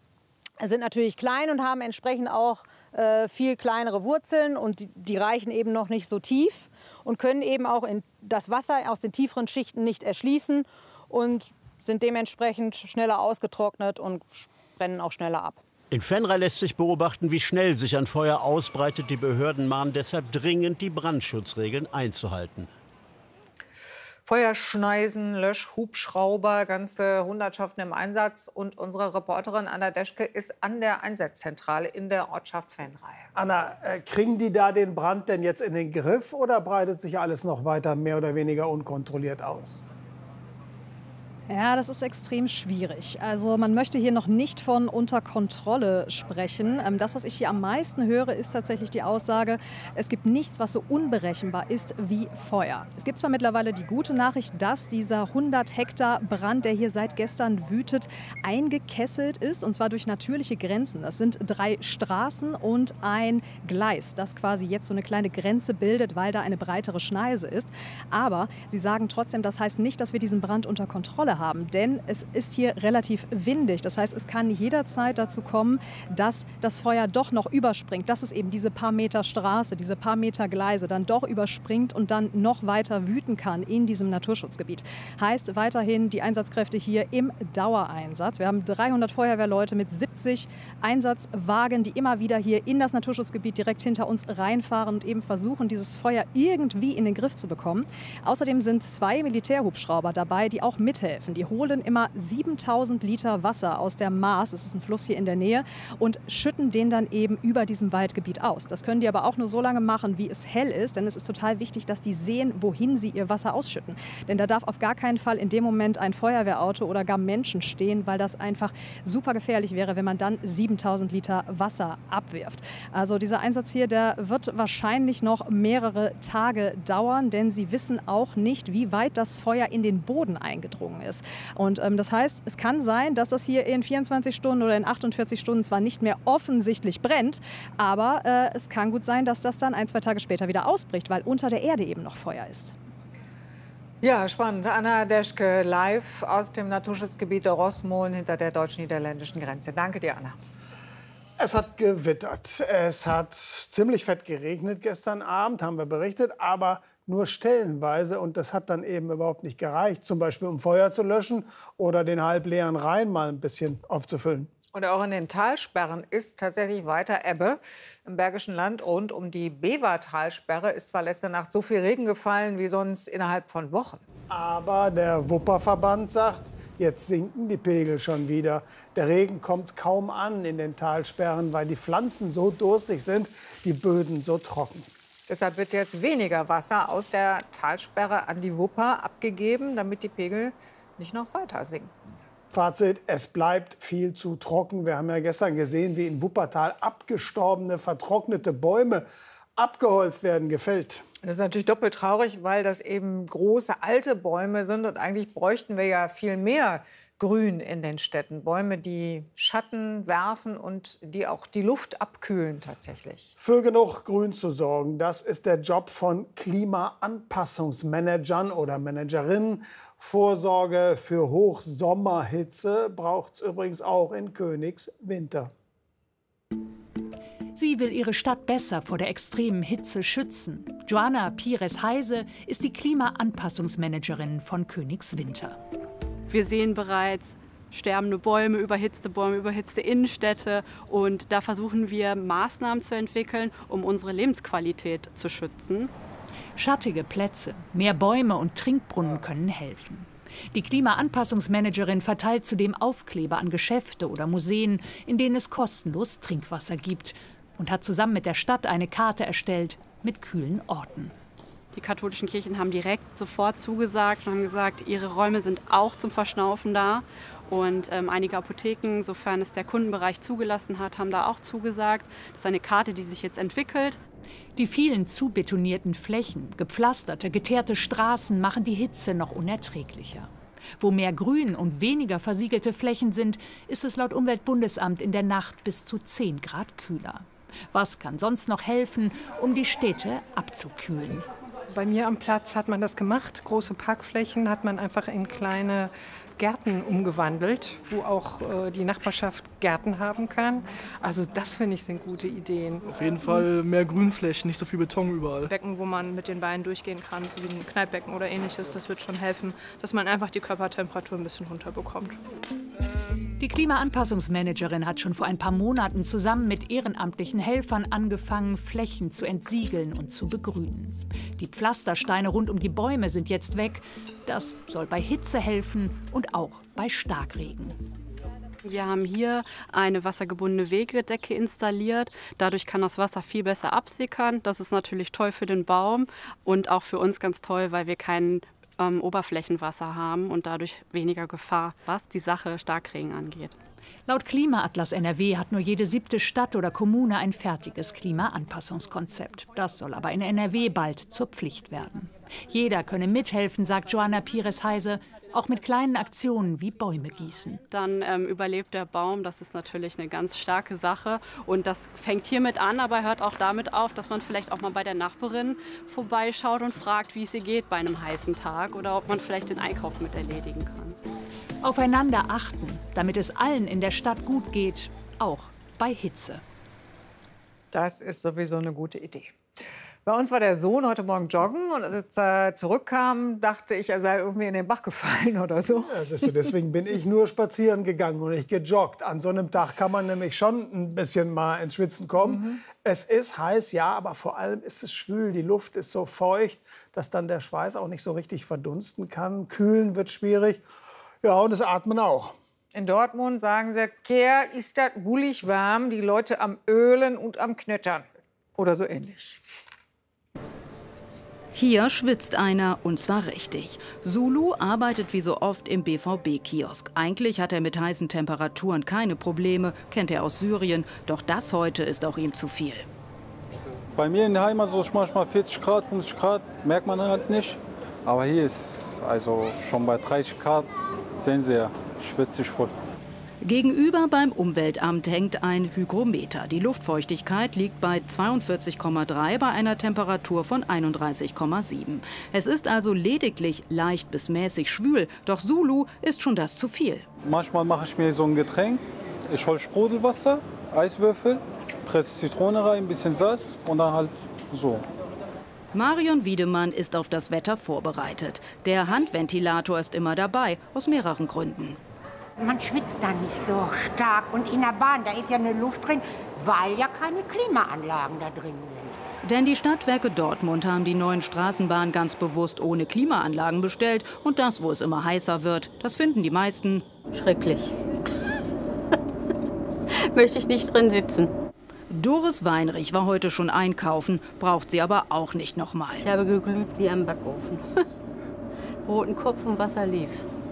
sind natürlich klein und haben entsprechend auch äh, viel kleinere Wurzeln und die, die reichen eben noch nicht so tief und können eben auch in das Wasser aus den tieferen Schichten nicht erschließen und sind dementsprechend schneller ausgetrocknet und brennen auch schneller ab. In Venray lässt sich beobachten, wie schnell sich ein Feuer ausbreitet. Die Behörden mahnen deshalb dringend, die Brandschutzregeln einzuhalten. Feuerschneisen, Löschhubschrauber, ganze Hundertschaften im Einsatz. Und unsere Reporterin Anna Deschke ist an der Einsatzzentrale in der Ortschaft Venray. Anna, äh, kriegen die da den Brand denn jetzt in den Griff oder breitet sich alles noch weiter mehr oder weniger unkontrolliert aus? Ja, das ist extrem schwierig. Also man möchte hier noch nicht von unter Kontrolle sprechen. Das, was ich hier am meisten höre, ist tatsächlich die Aussage, es gibt nichts, was so unberechenbar ist wie Feuer. Es gibt zwar mittlerweile die gute Nachricht, dass dieser hundert Hektar Brand, der hier seit gestern wütet, eingekesselt ist, und zwar durch natürliche Grenzen. Das sind drei Straßen und ein Gleis, das quasi jetzt so eine kleine Grenze bildet, weil da eine breitere Schneise ist. Aber sie sagen trotzdem, das heißt nicht, dass wir diesen Brand unter Kontrolle haben. haben, denn es ist hier relativ windig. Das heißt, es kann jederzeit dazu kommen, dass das Feuer doch noch überspringt, dass es eben diese paar Meter Straße, diese paar Meter Gleise dann doch überspringt und dann noch weiter wüten kann in diesem Naturschutzgebiet. Heißt weiterhin die Einsatzkräfte hier im Dauereinsatz. Wir haben dreihundert Feuerwehrleute mit siebzig Einsatzwagen, die immer wieder hier in das Naturschutzgebiet direkt hinter uns reinfahren und eben versuchen, dieses Feuer irgendwie in den Griff zu bekommen. Außerdem sind zwei Militärhubschrauber dabei, die auch mithelfen. Die holen immer siebentausend Liter Wasser aus der Maas, das ist ein Fluss hier in der Nähe, und schütten den dann eben über diesem Waldgebiet aus. Das können die aber auch nur so lange machen, wie es hell ist, denn es ist total wichtig, dass die sehen, wohin sie ihr Wasser ausschütten. Denn da darf auf gar keinen Fall in dem Moment ein Feuerwehrauto oder gar Menschen stehen, weil das einfach super gefährlich wäre, wenn man dann siebentausend Liter Wasser abwirft. Also dieser Einsatz hier, der wird wahrscheinlich noch mehrere Tage dauern, denn sie wissen auch nicht, wie weit das Feuer in den Boden eingedrungen ist. Und ähm, das heißt, es kann sein, dass das hier in vierundzwanzig Stunden oder in achtundvierzig Stunden zwar nicht mehr offensichtlich brennt, aber äh, es kann gut sein, dass das dann ein, zwei Tage später wieder ausbricht, weil unter der Erde eben noch Feuer ist. Ja, spannend. Anna Deschke live aus dem Naturschutzgebiet der Rossmolen hinter der deutsch-niederländischen Grenze. Danke dir, Anna. Es hat gewittert. Es hat ziemlich fett geregnet gestern Abend, haben wir berichtet, aber nur stellenweise. Und das hat dann eben überhaupt nicht gereicht, zum Beispiel um Feuer zu löschen oder den halbleeren Rhein mal ein bisschen aufzufüllen. Und auch in den Talsperren ist tatsächlich weiter Ebbe im Bergischen Land. Und um die Bever-Talsperre ist zwar letzte Nacht so viel Regen gefallen wie sonst innerhalb von Wochen. Aber der Wupperverband sagt, jetzt sinken die Pegel schon wieder. Der Regen kommt kaum an in den Talsperren, weil die Pflanzen so durstig sind, die Böden so trocken. Deshalb wird jetzt weniger Wasser aus der Talsperre an die Wupper abgegeben, damit die Pegel nicht noch weiter sinken. Fazit, es bleibt viel zu trocken. Wir haben ja gestern gesehen, wie in Wuppertal abgestorbene, vertrocknete Bäume abgeholzt werden, gefällt. Das ist natürlich doppelt traurig, weil das eben große, alte Bäume sind. Und eigentlich bräuchten wir ja viel mehr Grün in den Städten. Bäume, die Schatten werfen und die auch die Luft abkühlen tatsächlich. Für genug Grün zu sorgen, das ist der Job von Klimaanpassungsmanagern oder Managerinnen. Vorsorge für Hochsommerhitze braucht es übrigens auch in Königswinter. Sie will ihre Stadt besser vor der extremen Hitze schützen. Joanna Pires-Heise ist die Klimaanpassungsmanagerin von Königswinter. Wir sehen bereits sterbende Bäume, überhitzte Bäume, überhitzte Innenstädte. Und da versuchen wir, Maßnahmen zu entwickeln, um unsere Lebensqualität zu schützen. Schattige Plätze, mehr Bäume und Trinkbrunnen können helfen. Die Klimaanpassungsmanagerin verteilt zudem Aufkleber an Geschäfte oder Museen, in denen es kostenlos Trinkwasser gibt. Und hat zusammen mit der Stadt eine Karte erstellt mit kühlen Orten. Die katholischen Kirchen haben direkt sofort zugesagt und haben gesagt, ihre Räume sind auch zum Verschnaufen da. Und ähm, einige Apotheken, sofern es der Kundenbereich zugelassen hat, haben da auch zugesagt. Das ist eine Karte, die sich jetzt entwickelt. Die vielen zubetonierten Flächen, gepflasterte, geteerte Straßen machen die Hitze noch unerträglicher. Wo mehr Grün und weniger versiegelte Flächen sind, ist es laut Umweltbundesamt in der Nacht bis zu zehn Grad kühler. Was kann sonst noch helfen, um die Städte abzukühlen? Bei mir am Platz hat man das gemacht. Große Parkflächen hat man einfach in kleine Gärten umgewandelt, wo auch äh, die Nachbarschaft Gärten haben kann. Also das, finde ich, sind gute Ideen. Auf jeden Fall mehr Grünflächen, nicht so viel Beton überall. Becken, wo man mit den Beinen durchgehen kann, so wie ein Kneippbecken oder ähnliches, das wird schon helfen, dass man einfach die Körpertemperatur ein bisschen runterbekommt. Die Klimaanpassungsmanagerin hat schon vor ein paar Monaten zusammen mit ehrenamtlichen Helfern angefangen, Flächen zu entsiegeln und zu begrünen. Die Pflastersteine rund um die Bäume sind jetzt weg. Das soll bei Hitze helfen und auch bei Starkregen. Wir haben hier eine wassergebundene Wegedecke installiert. Dadurch kann das Wasser viel besser absickern. Das ist natürlich toll für den Baum und auch für uns ganz toll, weil wir keinen ähm, Oberflächenwasser haben und dadurch weniger Gefahr, was die Sache Starkregen angeht. Laut Klimaatlas N R W hat nur jede siebte Stadt oder Kommune ein fertiges Klimaanpassungskonzept. Das soll aber in N R W bald zur Pflicht werden. Jeder könne mithelfen, sagt Joanna Pires-Heise, auch mit kleinen Aktionen wie Bäume gießen. Dann ähm, überlebt der Baum, das ist natürlich eine ganz starke Sache. Und das fängt hiermit an, aber hört auch damit auf, dass man vielleicht auch mal bei der Nachbarin vorbeischaut und fragt, wie es ihr geht bei einem heißen Tag oder ob man vielleicht den Einkauf mit erledigen kann. Aufeinander achten, damit es allen in der Stadt gut geht, auch bei Hitze. Das ist sowieso eine gute Idee. Bei uns war der Sohn heute Morgen joggen und als er zurückkam, dachte ich, er sei irgendwie in den Bach gefallen oder so. Ja, siehst du, deswegen bin ich nur spazieren gegangen und nicht gejoggt. An so einem Tag kann man nämlich schon ein bisschen mal ins Schwitzen kommen. Mhm. Es ist heiß, ja, aber vor allem ist es schwül. Die Luft ist so feucht, dass dann der Schweiß auch nicht so richtig verdunsten kann. Kühlen wird schwierig. Ja, und das Atmen auch. In Dortmund sagen sie, Kehr ist das bullig warm, die Leute am Ölen und am Knettern. Oder so ähnlich. Hier schwitzt einer, und zwar richtig. Zulu arbeitet wie so oft im B V B-Kiosk. Eigentlich hat er mit heißen Temperaturen keine Probleme, kennt er aus Syrien. Doch das heute ist auch ihm zu viel. Bei mir in der Heimat so manchmal vierzig Grad, fünfzig Grad, merkt man halt nicht. Aber hier ist also schon bei dreißig Grad, sehen Sie ja, schwitzt sich voll. Gegenüber beim Umweltamt hängt ein Hygrometer. Die Luftfeuchtigkeit liegt bei zweiundvierzig Komma drei bei einer Temperatur von einunddreißig Komma sieben. Es ist also lediglich leicht bis mäßig schwül, doch Zulu ist schon das zu viel. Manchmal mache ich mir so ein Getränk. Ich hole Sprudelwasser, Eiswürfel, presse Zitrone rein, ein bisschen Salz und dann halt so. Marion Wiedemann ist auf das Wetter vorbereitet. Der Handventilator ist immer dabei, aus mehreren Gründen. Man schwitzt da nicht so stark. Und in der Bahn, da ist ja eine Luft drin, weil ja keine Klimaanlagen da drin sind. Denn die Stadtwerke Dortmund haben die neuen Straßenbahnen ganz bewusst ohne Klimaanlagen bestellt. Und das, wo es immer heißer wird, das finden die meisten schrecklich. Möchte ich nicht drin sitzen. Doris Weinrich war heute schon einkaufen, braucht sie aber auch nicht noch mal. Ich habe geglüht wie am Backofen. Roten Kopf und Wasser lief.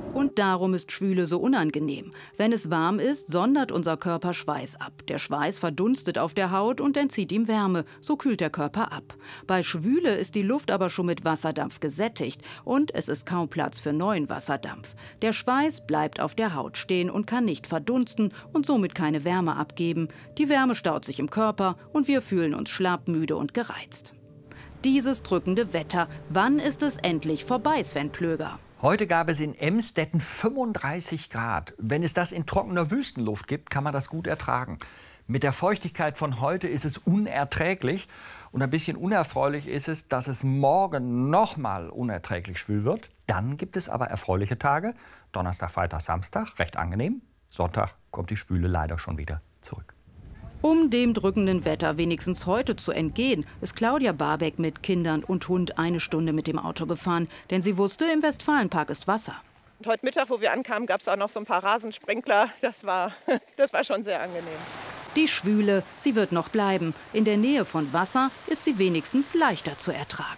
Und darum ist Schwüle so unangenehm. Wenn es warm ist, sondert unser Körper Schweiß ab. Der Schweiß verdunstet auf der Haut und entzieht ihm Wärme. So kühlt der Körper ab. Bei Schwüle ist die Luft aber schon mit Wasserdampf gesättigt und es ist kaum Platz für neuen Wasserdampf. Der Schweiß bleibt auf der Haut stehen und kann nicht verdunsten und somit keine Wärme abgeben. Die Wärme staut sich im Körper und wir fühlen uns schlapp, müde und gereizt. Dieses drückende Wetter, wann ist es endlich vorbei, Sven Plöger? Heute gab es in Emstetten fünfunddreißig Grad. Wenn es das in trockener Wüstenluft gibt, kann man das gut ertragen. Mit der Feuchtigkeit von heute ist es unerträglich. Und ein bisschen unerfreulich ist es, dass es morgen noch mal unerträglich schwül wird. Dann gibt es aber erfreuliche Tage. Donnerstag, Freitag, Samstag, recht angenehm. Sonntag kommt die Schwüle leider schon wieder zurück. Um dem drückenden Wetter wenigstens heute zu entgehen, ist Claudia Barbeck mit Kindern und Hund eine Stunde mit dem Auto gefahren. Denn sie wusste, im Westfalenpark ist Wasser. Und heute Mittag, wo wir ankamen, gab es auch noch so ein paar Rasensprenkler. Das war, das war schon sehr angenehm. Die Schwüle, sie wird noch bleiben. In der Nähe von Wasser ist sie wenigstens leichter zu ertragen.